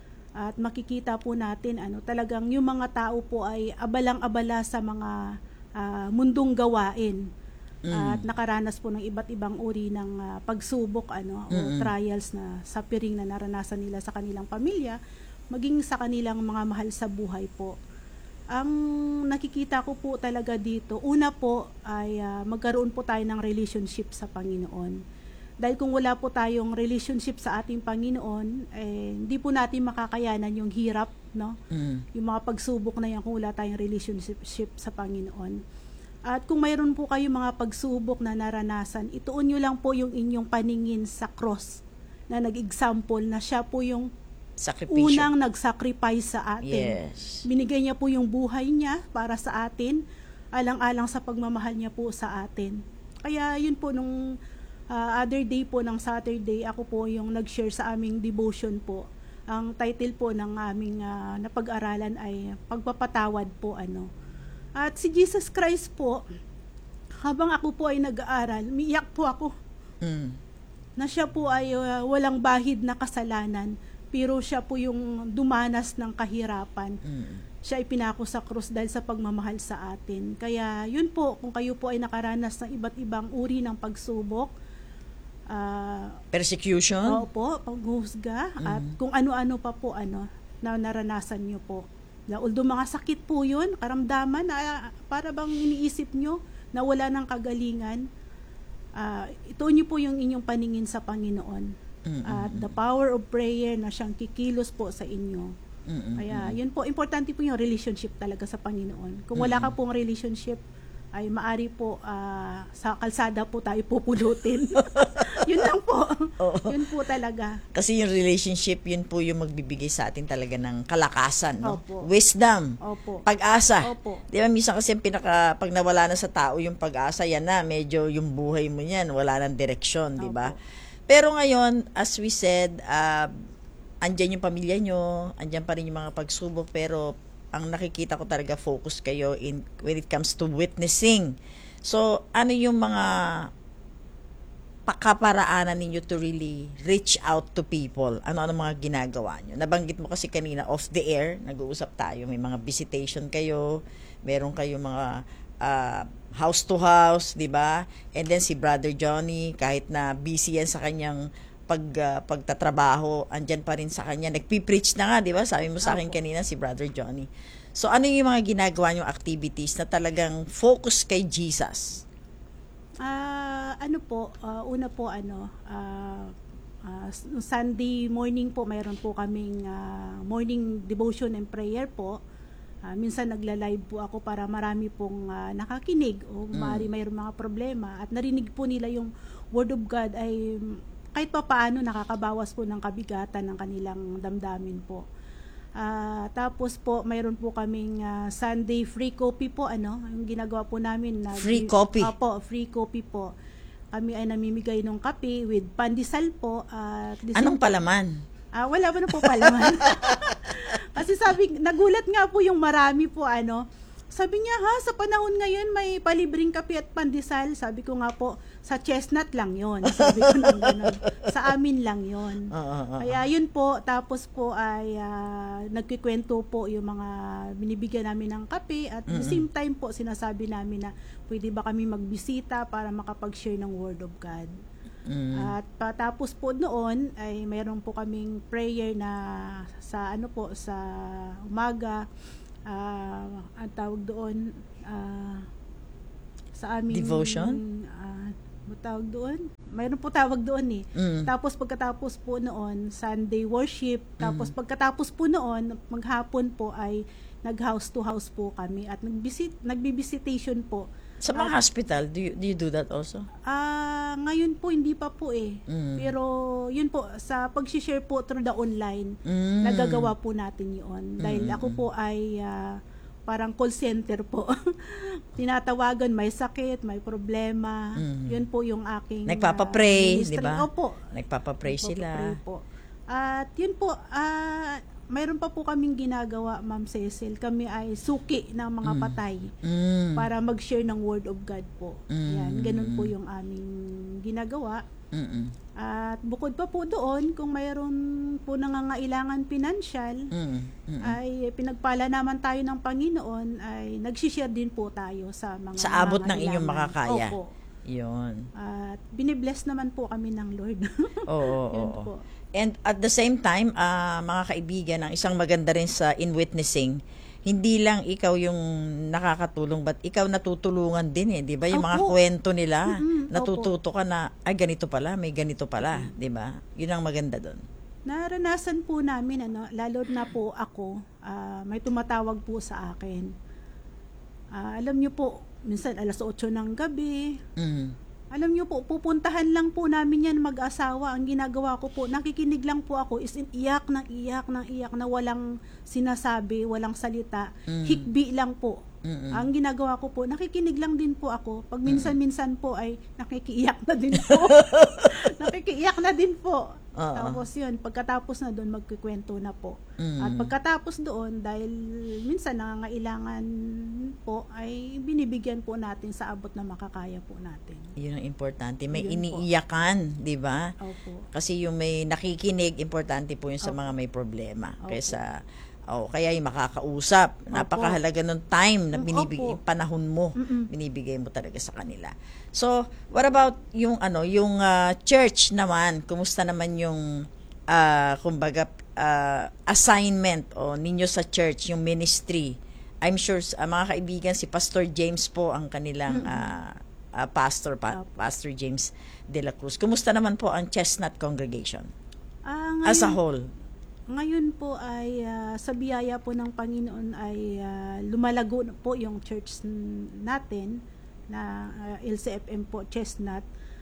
At makikita po natin ano, talagang yung mga tao po ay abalang-abala sa mga ah, mundong gawain. At nakaranas po ng iba't ibang uri ng ah, pagsubok ano, o trials na suffering na naranasan nila sa kanilang pamilya, maging sa kanilang mga mahal sa buhay po. Ang nakikita ko po talaga dito, una po ay ah, magkaroon po tayo ng relationship sa Panginoon. Dahil kung wala po tayong relationship sa ating Panginoon, eh, hindi po natin makakayanan yung hirap, no? Mm. Yung mga pagsubok na yan kung wala tayong relationship sa Panginoon. At kung mayroon po kayong mga pagsubok na naranasan, ituon nyo lang po yung inyong paningin sa cross na nag-example na siya po yung Sakripisyo. unang nag-sacrifice sa atin. Yes. Binigay niya po yung buhay niya para sa atin, alang-alang sa pagmamahal niya po sa atin. Kaya yun po nung uh, other day po ng Saturday, ako po yung nag-share sa aming devotion po. Ang title po ng aming uh, napag-aralan ay Pagpapatawad po ano. At si Jesus Christ po, habang ako po ay nag-aaral, umiiyak po ako Mm. na siya po ay uh, walang bahid na kasalanan, pero siya po yung dumanas ng kahirapan. Mm. Siya ay pinako sa krus dahil sa pagmamahal sa atin. Kaya yun po, kung kayo po ay nakaranas ng iba't ibang uri ng pagsubok, ah, Persecution? opo, paghuhusga, at kung ano-ano pa po ano, na naranasan nyo po. Na, although mga sakit po yun, karamdaman, na para bang iniisip nyo na wala ng kagalingan, ah, ito nyo po yung inyong paningin sa Panginoon. At the power of prayer na siyang kikilos po sa inyo. Mm-mm. Kaya yun po, importante po yung relationship talaga sa Panginoon. Kung wala ka pong relationship, ay maari po ah, sa kalsada po tayo pupulutin. Yun lang po. Yun po talaga. Kasi yung relationship, yun po yung magbibigay sa atin talaga ng kalakasan, no? Opo. Wisdom, Opo. pag-asa. Opo. Di ba, minsan kasi yung pinaka, pag nawala na sa tao yung pag-asa, yan na, medyo yung buhay mo yan, wala nang direksyon, di ba? Opo. Pero ngayon, as we said, uh, andyan yung pamilya nyo, andyan pa rin yung mga pagsubok, pero ang nakikita ko talaga focus kayo in when it comes to witnessing. So, ano yung mga pakaparaanan ninyo to really reach out to people? Ano-ano mga ginagawa nyo? Nabanggit mo kasi kanina off the air, nag-uusap tayo, may mga visitation kayo, meron kayo mga uh, house to house, di ba? And then si Brother Johnny, kahit na busy yan sa kanyang pag uh, pagtatrabaho, andyan pa rin sa kanya. Nagpi-preach na nga, di ba? Sabi mo sa akin kanina si Brother Johnny. So, ano yung mga ginagawa niyong activities na talagang focus kay Jesus? Ah, ano po, ah, una po ano, ah, ah, Sunday morning po mayroon po kaming ah, morning devotion and prayer po. Ah, minsan nagla-live po ako para marami pong ah, nakakinig o maaari mayroong mga problema at narinig po nila yung Word of God ay kahit pa paano nakakabawas po ng kabigatan ng kanilang damdamin po. Ah, tapos po mayroon po kaming ah, Sunday free coffee po ano, yung ginagawa po namin na Free coffee? Opo, free coffee po. Kami ay namimigay ng kape with pandesal po at Anong palaman? Ah, wala pa na po palaman. Kasi sabi, nagulat nga po yung marami po ano, Sabi niya, ha, sa panahon ngayon may palibreng kape at pandesal. Sabi ko nga po, sa Chestnut lang yon. Sabi ko nang ganun. Sa amin lang yon. Oo, oo, oo. Kaya yun po, tapos po ay uh, nagkikwento po yung mga binibigyan namin ng kape at at the same time po sinasabi namin na pwede ba kami magbisita para makapag-share ng Word of God. Mm. At patapos po noon ay mayroon po kaming prayer na sa ano po sa umaga, uh, ang tawag doon uh, sa aming Devotion? Uh, tawag doon? Mayroon po tawag doon eh. Mm. Tapos pagkatapos po noon, Sunday worship. Tapos pagkatapos po noon, maghapon po ay nag-house to house po kami at nagbisit nagbi-visitation po. Sa mga hospital, do you, do you do that also? Ah, ngayon po hindi pa po eh. Mm. Pero yun po sa pag-share po through the online, Mm. nagagawa po natin 'yon. Dahil ako po ay ah, parang call center po. Tinatawagan, may sakit, may problema. Mm. Yun po yung aking Nagpapa-pray, ah, ministry. di ba? Opo. Nagpapa-pray sila. Nagpapa-pray po. At yun po, ah, mayroon pa po kaming ginagawa, Ma'am Cecil. Kami ay suki ng mga patay Mm. para mag-share ng Word of God po. Mm. Yan, ganun po yung aming ginagawa. Mm-mm. At bukod pa po doon, kung mayroon po nangangailangan pinansyal, Mm. Mm. ay pinagpala naman tayo ng Panginoon, ay nagsishare din po tayo sa mga Sa abot ng inyong nangangailangan. makakaya. Opo. Yun. At binibless naman po kami ng Lord. Oo, Yun oo. po. And at the same time, ah, mga kaibigan, ang isang maganda rin sa in witnessing, hindi lang ikaw yung nakakatulong, but ikaw natutulungan din eh, 'di ba? Yung mga Opo. kwento nila, Mm-mm, natututo ka na ay ganito pala, may ganito pala, 'di ba? 'Yun ang maganda doon. Naranasan po namin, ano, lalo na po ako, ah, may tumatawag po sa akin. Ah, alam niyo po, minsan alas otso ng gabi, Mm. alam niyo po, pupuntahan lang po namin yan mag-asawa. Ang ginagawa ko po, nakikinig lang po ako, is in iyak ng iyak ng iyak na walang sinasabi, walang salita. Mm. Hikbi lang po. Mm-mm. Ang ginagawa ko po, nakikinig lang din po ako. Pag minsan-minsan po ay nakikiiyak na din po. nakikiiyak na din po. Oo. Tapos yun, pagkatapos na doon, magkikwento na po. Mm. At pagkatapos doon, dahil minsan nangangailangan po, ay binibigyan po natin sa abot na makakaya po natin. 'Yun ang importante. May Yun po. iniiyakan, 'di ba? Opo. Kasi yung may nakikinig, importante po yun sa Opo. mga may problema. Opo. Kaysa, oh, kaya yung makakausap. Opo. Napakahalaga ng time na Mm, binibigay, opo. panahon mo, Mm-mm. binibigay mo talaga sa kanila. So, what about yung ano, yung ah, church naman? Kumusta naman yung ah, kumbaga ah, assignment o ninyo sa church, yung ministry? I'm sure ah, mga kaibigan, si Pastor James po ang kanilang ah, ah, pastor, pa, Pastor James de la Cruz. Kumusta naman po ang Chestnut Congregation Ah, as a ngayon, whole? ngayon po ay ah, sa biyaya po ng Panginoon ay ah, lumalago na po yung church n- natin na ah, L C F M po, Chestnut.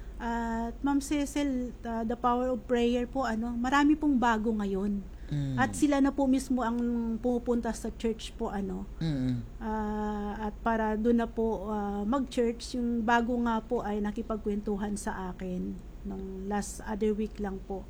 At Ma'am Cecil, ah, the power of prayer po, ano, marami pong bago ngayon. Mm. At sila na po mismo ang pumupunta sa church po, ano. Mm. Ah, at para doon na po ah, mag-church, yung bago nga po ay nakipagkwentuhan sa akin nung last other week lang po.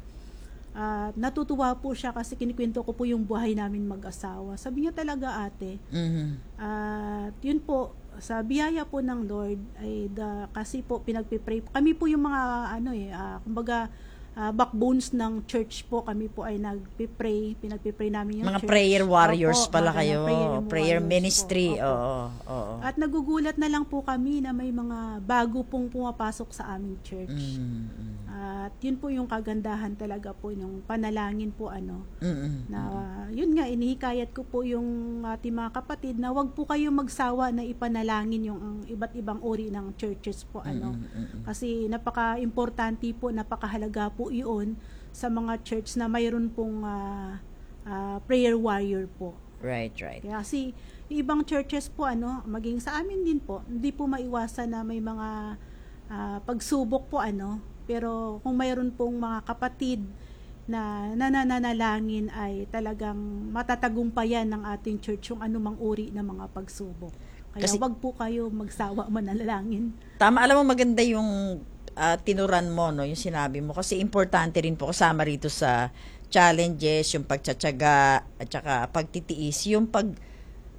At natutuwa po siya kasi kinikwento ko po yung buhay namin mag-asawa. Sabi niya talaga, ate, Mhm. at yun po, sa biyaya po ng Lord, ay the, kasi po pinagpipray, kami po yung mga, ano eh, ah, kumbaga, ah, backbones ng church po, kami po ay nagpipray, pinagpipray namin yung Mga church. prayer warriors Opo, pala mga kayo. prayer Prayer, warriors ministry. po. Opo. Oo, oo. At nagugulat na lang po kami na may mga bago pong pumapasok sa aming church. Mm, mm, At yun po yung kagandahan talaga po yung panalangin po, ano, mm, mm. na uh, yun nga, inihikayat ko po yung ating mga kapatid na wag po kayo magsawa na ipanalangin yung ang iba't ibang uri ng churches po, ano. Mm, mm, mm. Kasi napaka-importante po, napakahalaga po iyon sa mga church na mayroon pong ah, ah, prayer warrior po. Right, right. Kaya kasi yung ibang churches po, ano, maging sa amin din po, hindi po maiwasan na may mga ah, pagsubok po, ano. Pero kung mayroon pong mga kapatid na nananalangin ay talagang matatagumpayan ng ating church yung anumang uri ng mga pagsubok. Kaya Kasi- wag po kayo magsawa manalangin. Tama, alam mo maganda yung ah, tinuran mo, no, yung sinabi mo. Kasi importante rin po kasama rito sa challenges, yung pagtsatsaga, at saka pagtitiis, yung pag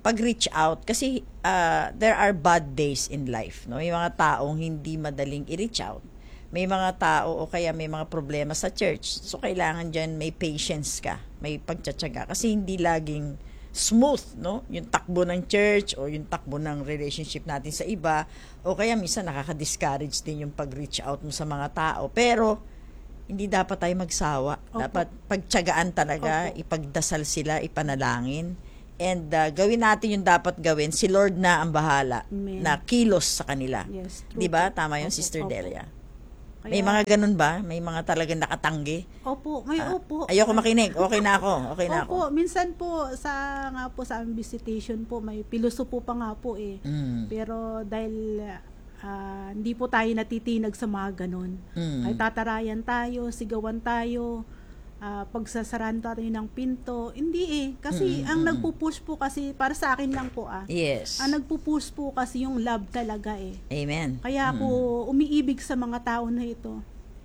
pag-reach out kasi uh, there are bad days in life, no? May mga taong hindi madaling i-reach out. May mga tao o kaya may mga problema sa church. So kailangan diyan may patience ka, may pagtsatsaga kasi hindi laging smooth, no? Yung takbo ng church o yung takbo ng relationship natin sa iba o kaya minsan nakaka-discourage din yung pag-reach out mo sa mga tao. Pero hindi dapat tayo magsawa. Opo. Dapat pagtsagaan talaga, Opo. ipagdasal sila, ipanalangin. And uh, gawin natin yung dapat gawin. Si Lord na ang bahala Amen. na kilos sa kanila. Yes, true 'Di ba? po. Tama yun, Opo, Sister opo. Delia. Kaya- May mga ganun ba? May mga talagang nakatanggi? Opo, may Ah, opo. Ayoko makinig. Okay na ako. Okay na Opo, ako. minsan po sa nga po sa aming visitation po may piloso po pa nga po eh. Mm. Pero dahil ah, hindi po tayo natitinag sa mga ganun. Mm. Ay tatarayan tayo, sigawan tayo, ah, pagsasaran tayo ng pinto. Hindi eh. Kasi Mm, ang mm, nagpupush po kasi, para sa akin lang po ah, Yes. ang nagpupush po kasi yung love talaga eh. Amen. Kaya ako umiibig sa mga tao na ito.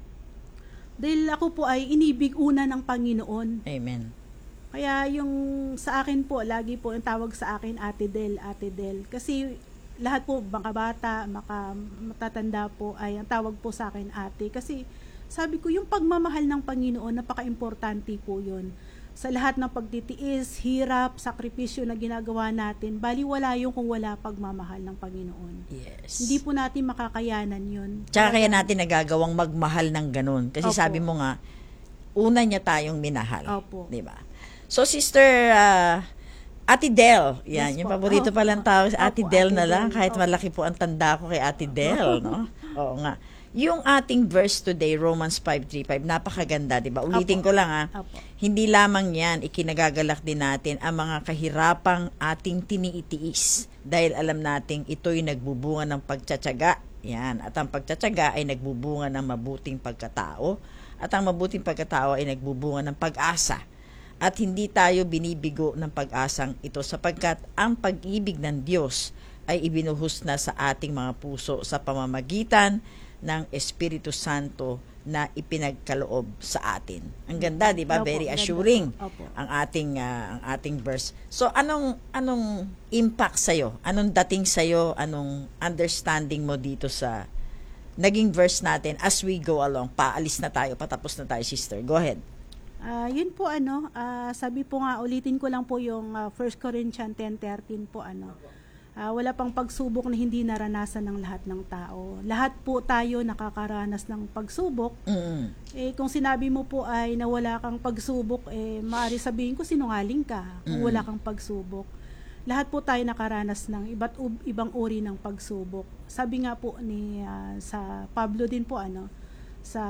Dahil ako po ay inibig una ng Panginoon. Amen. Kaya yung sa akin po, lagi po ang tawag sa akin Ate Del, Ate Del. Kasi lahat po, mga bata, maka, matatanda po, ay ang tawag po sa akin Ate. Kasi sabi ko, yung pagmamahal ng Panginoon, napaka-importante po yun. Sa lahat ng pagtitiis, hirap, sakripisyo na ginagawa natin, baliwala yung kung wala pagmamahal ng Panginoon. Yes. Hindi po natin makakayanan yun. Tsaka kaya natin nagagawang magmahal ng ganun. Kasi Opo. sabi mo nga, una niya tayong minahal. Opo. Di ba? So, Sister uh, Ate Del, yan, Yes yung po. paborito Opo. palang tawag sa Ate Opo, Del Ate na lang, Del. kahit Opo. malaki po ang tanda ko kay Ate Del, no? Oo nga. Yung ating verse today, Romans five thirty-five, napakaganda, di ba? Ulitin Opo. ko lang ha. Opo. Hindi lamang yan, ikinagagalak din natin ang mga kahirapang ating tiniitiis dahil alam nating ito'y nagbubunga ng pagtsatsaga. Yan. At ang pagtsatsaga ay nagbubunga ng mabuting pagkatao. At ang mabuting pagkatao ay nagbubunga ng pag-asa. At hindi tayo binibigo ng pag-asang ito sapagkat ang pag-ibig ng Diyos ay ibinuhos na sa ating mga puso sa pamamagitan ng Espiritu Santo na ipinagkaloob sa atin. Ang ganda, 'di ba? Opo, Very ganda. assuring Opo. ang ating ah, ang ating verse. So anong anong impact sa Anong dating sa Anong understanding mo dito sa naging verse natin as we go along? Paalis na tayo, patapos na tayo, sister. Go ahead. Ah, yun po ano, ah, sabi po nga, ulitin ko lang po yung ah, First Corinthians ten thirteen po ano. Ah, wala pang pagsubok na hindi naranasan ng lahat ng tao. Lahat po tayo nakakaranas ng pagsubok. Mm. Eh kung sinabi mo po ay na wala kang pagsubok, eh maaari sabihin ko sinungaling ka kung Mm. wala kang pagsubok. Lahat po tayo nakaranas ng iba't ub- ibang uri ng pagsubok. Sabi nga po ni ah, sa Pablo din po ano, sa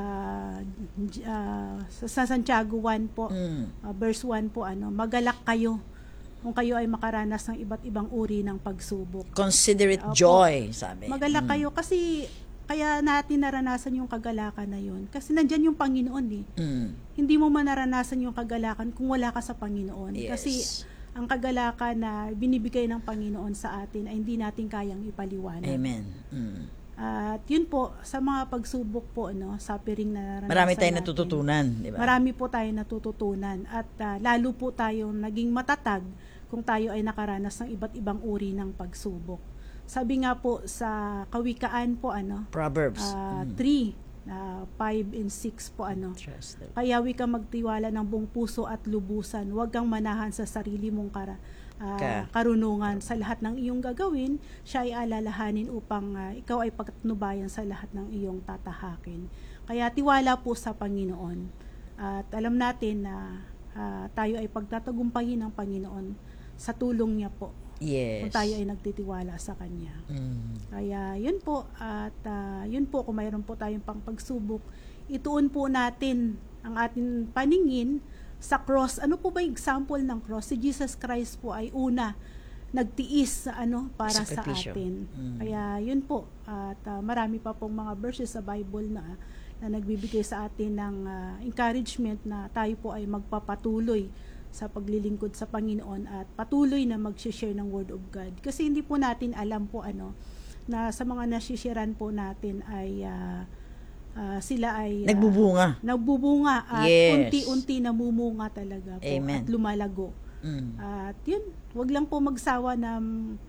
ah, sa, sa Santiago one po, Mm. ah, verse one po ano, magalak kayo kung kayo ay makaranas ng iba't ibang uri ng pagsubok. Consider it Opo. joy, sabi. Magalak Mm. kayo kasi kaya natin naranasan yung kagalakan na yun. Kasi nandyan yung Panginoon eh. Mm. Hindi mo manaranasan yung kagalakan kung wala ka sa Panginoon. Yes. Kasi ang kagalakan na binibigay ng Panginoon sa atin ay hindi natin kayang ipaliwanag. Amen. Mm. At yun po, sa mga pagsubok po, no, suffering na naranasan Marami tayong natin. natututunan, di ba? Marami po tayong natututunan. At ah, lalo po tayong naging matatag kung tayo ay nakaranas ng iba't ibang uri ng pagsubok. Sabi nga po sa Kawikaan po, ano, Proverbs. ah, Mm. three, ah, five and six po, ano, Trust them. kayawi ka magtiwala ng buong puso at lubusan. Huwag kang manahan sa sarili mong kara, ah, Ka. karunungan. Sa lahat ng iyong gagawin, siya ay alalahanin upang ah, ikaw ay pagtnubayan sa lahat ng iyong tatahakin. Kaya tiwala po sa Panginoon. At alam natin na ah, tayo ay pagtatagumpayin ng Panginoon sa tulong niya po. Yes. Kung tayo ay nagtitiwala sa Kanya. Mm. Kaya yun po, at ah, yun po, kung mayroon po tayong pang pagsubok, ituon po natin ang ating paningin sa cross. Ano po ba yung example ng cross? Si Jesus Christ po ay una nagtiis sa ano para sa Sakripisyo. atin. Mm. Kaya yun po, at ah, marami pa pong mga verses sa Bible na na nagbibigay sa atin ng ah, encouragement na tayo po ay magpapatuloy sa paglilingkod sa Panginoon at patuloy na mag-share ng Word of God. Kasi hindi po natin alam po ano, na sa mga nasisharean po natin ay ah, ah, sila ay ah, Nagbubunga. nagbubunga at Yes. unti-unti namumunga talaga po Amen. at lumalago Mm. At yun, wag lang po magsawa na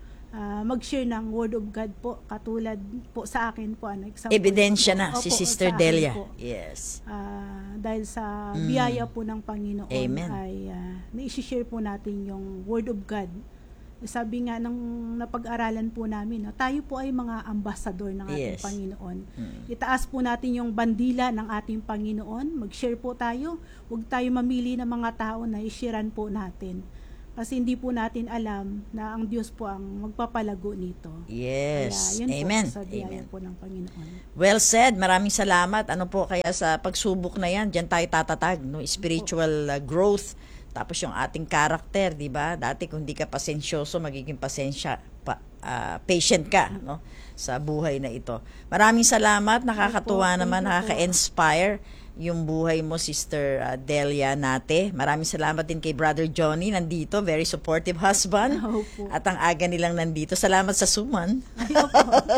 ah, mag-share ng Word of God po. Katulad po sa akin po. Ano, example Ebidensya po. na si Opo, Sister sa akin Delia. po. Yes. Ah, dahil sa Mm. biyaya po ng Panginoon Amen. ay uh, na-share po natin yung Word of God. Sabi nga nung napag-aralan po namin, no, tayo po ay mga ambasador ng ating Yes. Panginoon. Mm. Itaas po natin yung bandila ng ating Panginoon. Mag-share po tayo. Huwag tayo mamili ng mga tao na i-sharean po natin. Kasi hindi po natin alam na ang Diyos po ang magpapalago nito. Yes. Kaya yun Amen. po sa biyaya Amen. po ng Panginoon. Well said. Maraming salamat. Ano po kaya sa pagsubok na yan, diyan tayo tatatag, no? Spiritual uh, growth, tapos yung ating character, 'di ba? Dati kung di ka pasensyoso, magiging pasensya pa, ah, patient ka, no? Sa buhay na ito. Maraming salamat. Nakakatuwa Opo, thank naman, you po. nakaka-inspire yung buhay mo, Sister uh, Delia Nate. Maraming salamat din kay Brother Johnny, nandito, very supportive husband. Opo. At ang aga nilang nandito. Salamat sa suman. Ay, opo.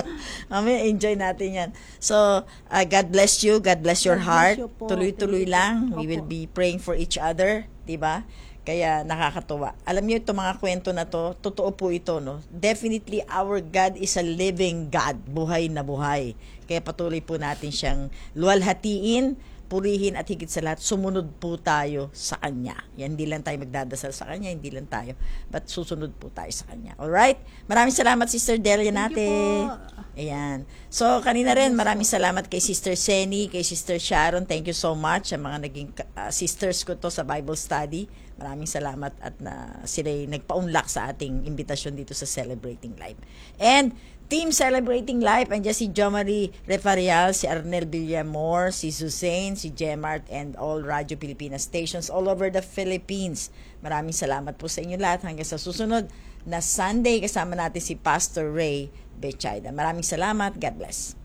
Mamaya enjoy natin yan. So, uh, God bless you. God bless your God heart. bless you po. Tuloy-tuloy Thank you lang. po. We will Opo. be praying for each other. Diba? Kaya nakakatuwa. Alam niyo itong mga kwento na to, totoo po ito, no? Definitely, our God is a living God. Buhay na buhay. Kaya patuloy po natin siyang luwalhatiin, purihin at higit sa lahat, sumunod po tayo sa Kanya. Yan, hindi lang tayo magdadasal sa Kanya, hindi lang tayo, but susunod po tayo sa Kanya. Alright? Maraming salamat, Sister Delia Thank Nate. you po. Ayan. So, kanina rin, maraming salamat kay Sister Seni, kay Sister Sharon. Thank you so much. Ang mga naging uh, sisters ko to sa Bible study. Maraming salamat at na sila'y nagpaunlak sa ating imbitasyon dito sa Celebrating Life. And Team Celebrating Life, andyan si Jo Marie Refarial, si Arnel Villamor, si Suzanne, si Gemart, and all Radio Pilipinas stations all over the Philippines. Maraming salamat po sa inyo lahat. Hanggang sa susunod na Sunday, kasama natin si Pastor Ray Bechaida. Maraming salamat. God bless.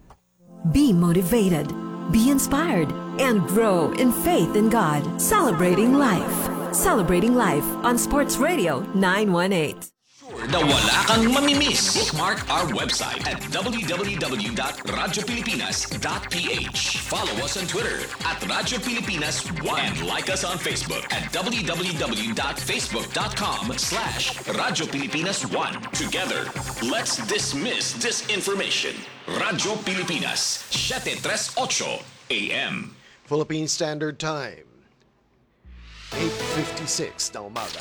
Be motivated, be inspired, and grow in faith in God. Celebrating life. Celebrating life on Sports Radio nine one eight. Na wala kang mamimiss. Bookmark our website at w w w dot radyo pilipinas dot p h. Follow us on Twitter at Radyo Pilipinas one and like us on Facebook at w w w dot facebook dot com slash Radyo Pilipinas one. Together, let's dismiss disinformation. Radyo Pilipinas, seven thirty-eight A M. Philippine Standard Time, eight fifty-six na umaga.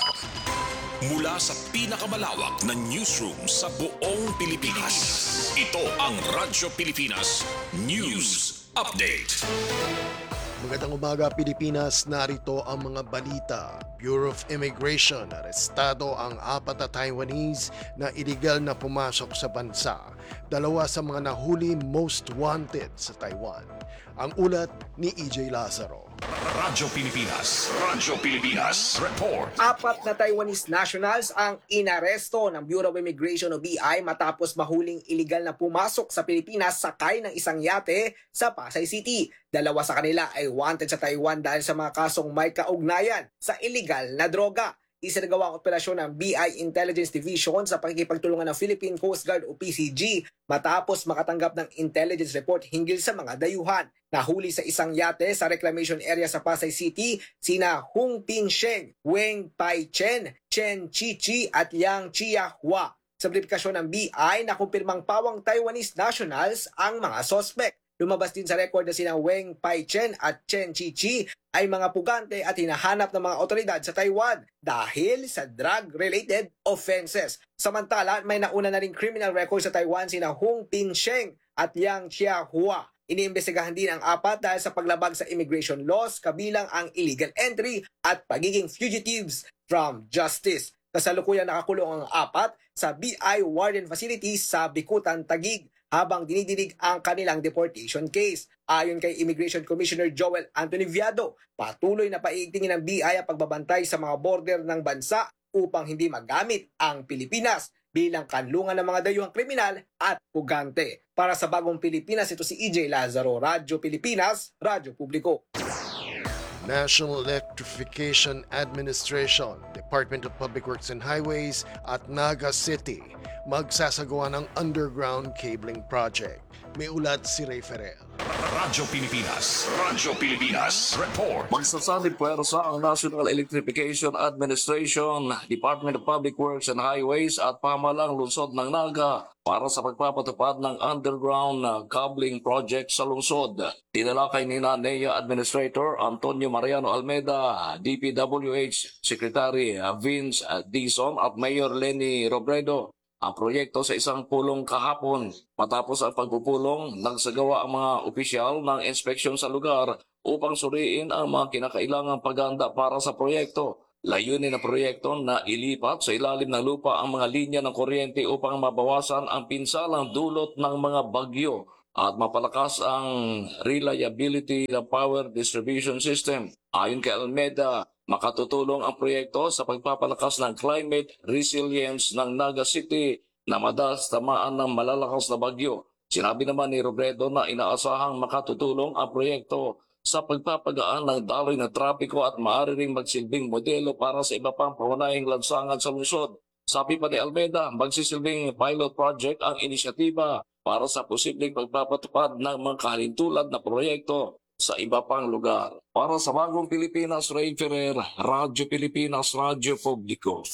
Mula sa pinakamalawak na newsroom sa buong Pilipinas. Ito ang Radyo Pilipinas News Update. Magandang umaga, Pilipinas. Narito ang mga balita. Bureau of Immigration, arestado ang apat na Taiwanese na iligal na pumasok sa bansa. Dalawa sa mga nahuli most wanted sa Taiwan. Ang ulat ni E J Lazaro. Radyo Pilipinas. Radyo Pilipinas. Report. Apat na Taiwanese nationals ang inaresto ng Bureau of Immigration o B I matapos mahuling iligal na pumasok sa Pilipinas sakay ng isang yate sa Pasay City. Dalawa sa kanila ay wanted sa Taiwan dahil sa mga kasong may kaugnayan sa iligal na droga. Isinagawa ang operasyon ng B I Intelligence Division sa pakikipagtulungan ng Philippine Coast Guard o P C G matapos makatanggap ng intelligence report hinggil sa mga dayuhan. Nahuli sa isang yate sa reclamation area sa Pasay City sina Hung Pin Sheng, Weng Pai Chen, Chen Chi Chi at Yang Chia Hua. Sa verifikasyon ng B I, nakumpirmang pawang Taiwanese nationals ang mga sospek. Lumabas din sa record na sina Weng Pai Chen at Chen Chi Chi ay mga pugante at hinahanap ng mga otoridad sa Taiwan dahil sa drug-related offenses. Samantala, may nauna na rin criminal record sa Taiwan sina Hung Pin Sheng at Yang Chia Hua. Iniimbestigahan din ang apat dahil sa paglabag sa immigration laws kabilang ang illegal entry at pagiging fugitives from justice. Kasalukuyan nakakulong ang apat sa B I Warden Facility sa Bikutan, Taguig habang dinidinig ang kanilang deportation case. Ayon kay Immigration Commissioner Joel Anthony Viado, patuloy na paiigtingin ng B I ang pagbabantay sa mga border ng bansa upang hindi magamit ang Pilipinas bilang kanlungan ng mga dayuhang kriminal at pugante. Para sa Bagong Pilipinas, ito si E J Lazaro, Radyo Pilipinas, Radyo Publiko. National Electrification Administration, Department of Public Works and Highways at Naga City magsasagawa ng underground cabling project. May ulat si Ray Ferrer. Radyo Pilipinas. Radyo Pilipinas. Report. Magsasanib puwersa ang National Electrification Administration, Department of Public Works and Highways at pamahalang lungsod ng Naga para sa pagpapatupad ng underground uh, cabling project sa lungsod. Tinalakay ni N E A Administrator Antonio Mariano Almeida, D P W H Secretary uh, Vince uh, Dizon at Mayor Lenny Robredo ang proyekto sa isang pulong kahapon. Matapos ang pagpupulong, nagsagawa ang mga opisyal ng inspeksyon sa lugar upang suriin ang mga kinakailangang paghanda para sa proyekto. Layunin ng proyekto na ilipat sa ilalim ng lupa ang mga linya ng kuryente upang mabawasan ang pinsalang dulot ng mga bagyo at mapalakas ang reliability ng power distribution system. Ayon kay Almeida, makatutulong ang proyekto sa pagpapalakas ng climate resilience ng Naga City na madalas tamaan ng malalakas na bagyo. Sinabi naman ni Robredo na inaasahang makatutulong ang proyekto sa pagpapagaan ng daloy ng trapiko at maaari ring magsilbing modelo para sa iba pang pangunahing lansangan sa lungsod. Sabi pa ni Almeida, magsisilbing pilot project ang inisyatiba para sa posibleng pagpapatupad ng mga kahalintulad na proyekto sa iba pang lugar. Para sa Bagong Pilipinas, Ray Ferrer, Radyo Pilipinas, Radyo Publiko.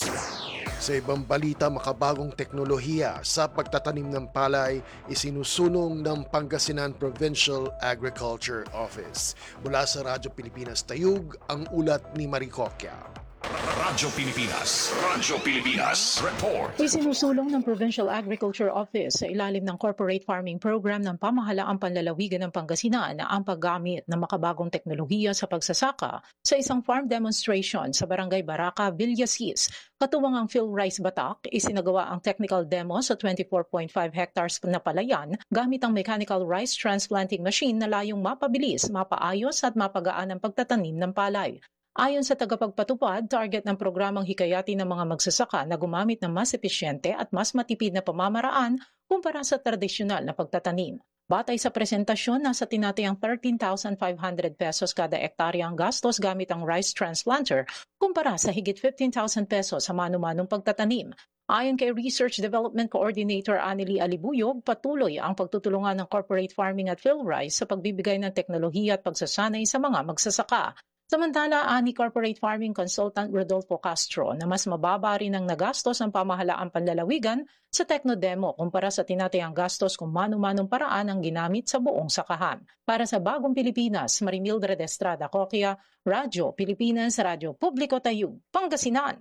Sa ibang balita, makabagong teknolohiya sa pagtatanim ng palay isinusulong ng Pangasinan Provincial Agriculture Office. Mula sa Radyo Pilipinas Tayug, ang ulat ni Maricocchia. Radyo Pilipinas. Radyo Pilipinas. Report. Isinusulong ng Provincial Agriculture Office sa ilalim ng Corporate Farming Program ng Pamahalaang Panlalawigan ng Pangasinan ang paggamit ng makabagong teknolohiya sa pagsasaka sa isang farm demonstration sa Barangay Baraca, Villasis. Katuwang ang PhilRice Batak, isinagawa ang technical demo sa twenty-four point five hectares na palayan gamit ang mechanical rice transplanting machine na layong mapabilis, mapaayos at mapagaan ang pagtatanim ng palay. Ayon sa tagapagpatupad, target ng programang hikayati ng mga magsasaka na gumamit ng mas epesyente at mas matipid na pamamaraan kumpara sa tradisyonal na pagtatanim. Batay sa presentasyon, nasa tinatayang thirteen thousand five hundred pesos kada ektarya ang gastos gamit ang rice transplanter kumpara sa higit fifteen thousand pesos sa mano-manong pagtatanim. Ayon kay Research Development Coordinator Anneli Alibuyog, patuloy ang pagtutulungan ng corporate farming at PhilRice sa pagbibigay ng teknolohiya at pagsasanay sa mga magsasaka. Samantala, ani Corporate Farming Consultant Rodolfo Castro na mas mababa rin ang nagastos ng pamahalaang panlalawigan sa Technodemo kumpara sa tinatayang gastos kung mano-manong paraan ang ginamit sa buong sakahan. Para sa Bagong Pilipinas, Marimildred Estrada Coquia, Radyo Pilipinas, Radyo Publiko Tayug, Pangasinan.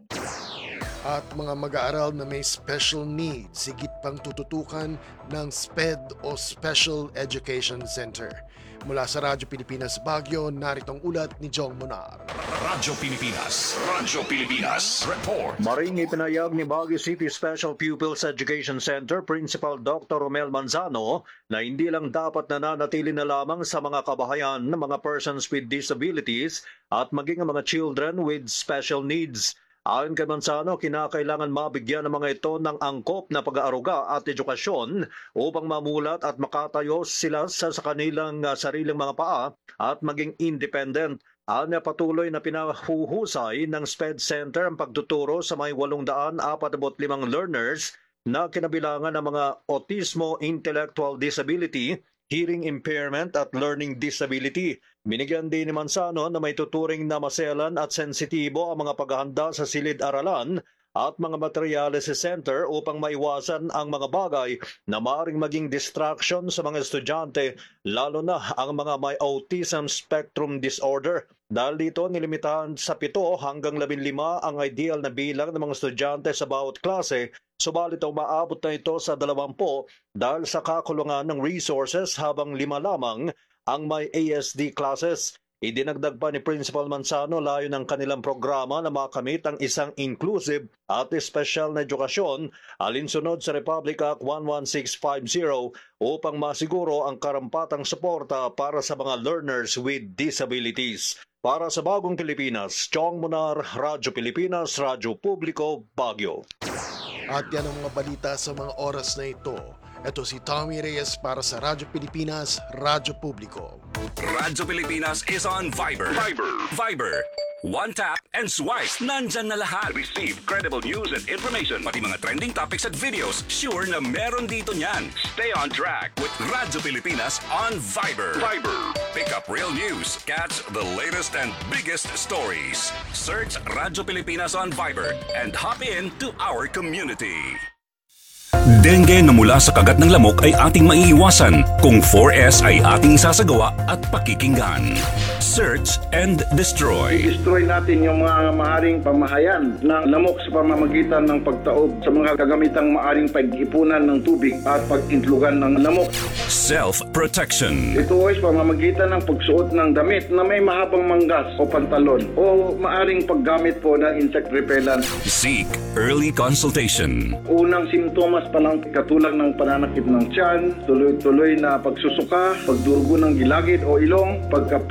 At mga mag-aaral na may special needs, higit pang tututukan ng S P E D o Special Education Center. Mula sa Radyo Pilipinas Baguio, narito ang ulat ni Jong Monar. Radyo Pilipinas. Radyo Pilipinas. Report. Maring ipinayag ni Baguio City Special Pupils Education Center Principal Doctor Romel Manzano na hindi lang dapat nananatili na lamang sa mga kabahayan ng mga persons with disabilities at maging ang mga children with special needs. Ayon kay Manzano, kinakailangan mabigyan ng mga ito ng angkop na pag-aaruga at edukasyon upang mamulat at makatayo sila sa, sa kanilang uh, sariling mga paa at maging independent. Anya patuloy na pinahuhusay ng S P E D Center ang pagtuturo sa may eight hundred forty-five learners na kinabilangan ng mga autismo, intellectual disability, hearing impairment at learning disability. Binigyan din ni Manzano na may tuturing na maselan at sensitibo ang mga paghahanda sa silid-aralan at mga materyales sa center upang maiwasan ang mga bagay na maaaring maging distraction sa mga estudyante, lalo na ang mga may autism spectrum disorder. Dahil dito, nilimitahan sa pito hanggang labing lima ang ideal na bilang ng mga estudyante sa bawat klase, subalit umaabot na ito sa dalawampu dahil sa kakulungan ng resources habang lima lamang ang may A S D classes. Idinagdag pa ni Principal Manzano layo ng kanilang programa na makamit ang isang inclusive at espesyal na edukasyon alinsunod sa Republic Act one six five zero upang masiguro ang karampatang suporta para sa mga learners with disabilities. Para sa Bagong Pilipinas, Chong Monar, Radyo Pilipinas, Radyo Publiko, Baguio. At yan ang mga balita sa mga oras na ito. Ito si Tommy Reyes para sa Radyo Pilipinas, Radyo Publiko. Radyo Pilipinas is on Viber. Viber. Viber. One tap and swipe. Nandyan na lahat. Receive credible news and information. Pati mga trending topics at videos. Sure na meron dito niyan. Stay on track with Radyo Pilipinas on Viber. Viber. Pick up real news. Catch the latest and biggest stories. Search Radyo Pilipinas on Viber and hop in to our community. Dengue na mula sa kagat ng lamok ay ating maiiwasan kung four S ay ating sasagawa at pakikinggan. Search and destroy. Destroy natin yung mga maaring pamahayan ng lamok sa pamamagitan ng pagtaob sa mga kagamitang maaring pag-ipunan ng tubig at pag-intlugan ng lamok. Self-protection. Ito ay sa pamamagitan ng pagsuot ng damit na may mahabang manggas o pantalon o maaring paggamit po ng insect repellent. Seek early consultation. Unang simptomas pa lang katulad ng pananakit ng tiyan, tuloy-tuloy na pagsusuka, pagdurugo ng gilagid o ilong, pagka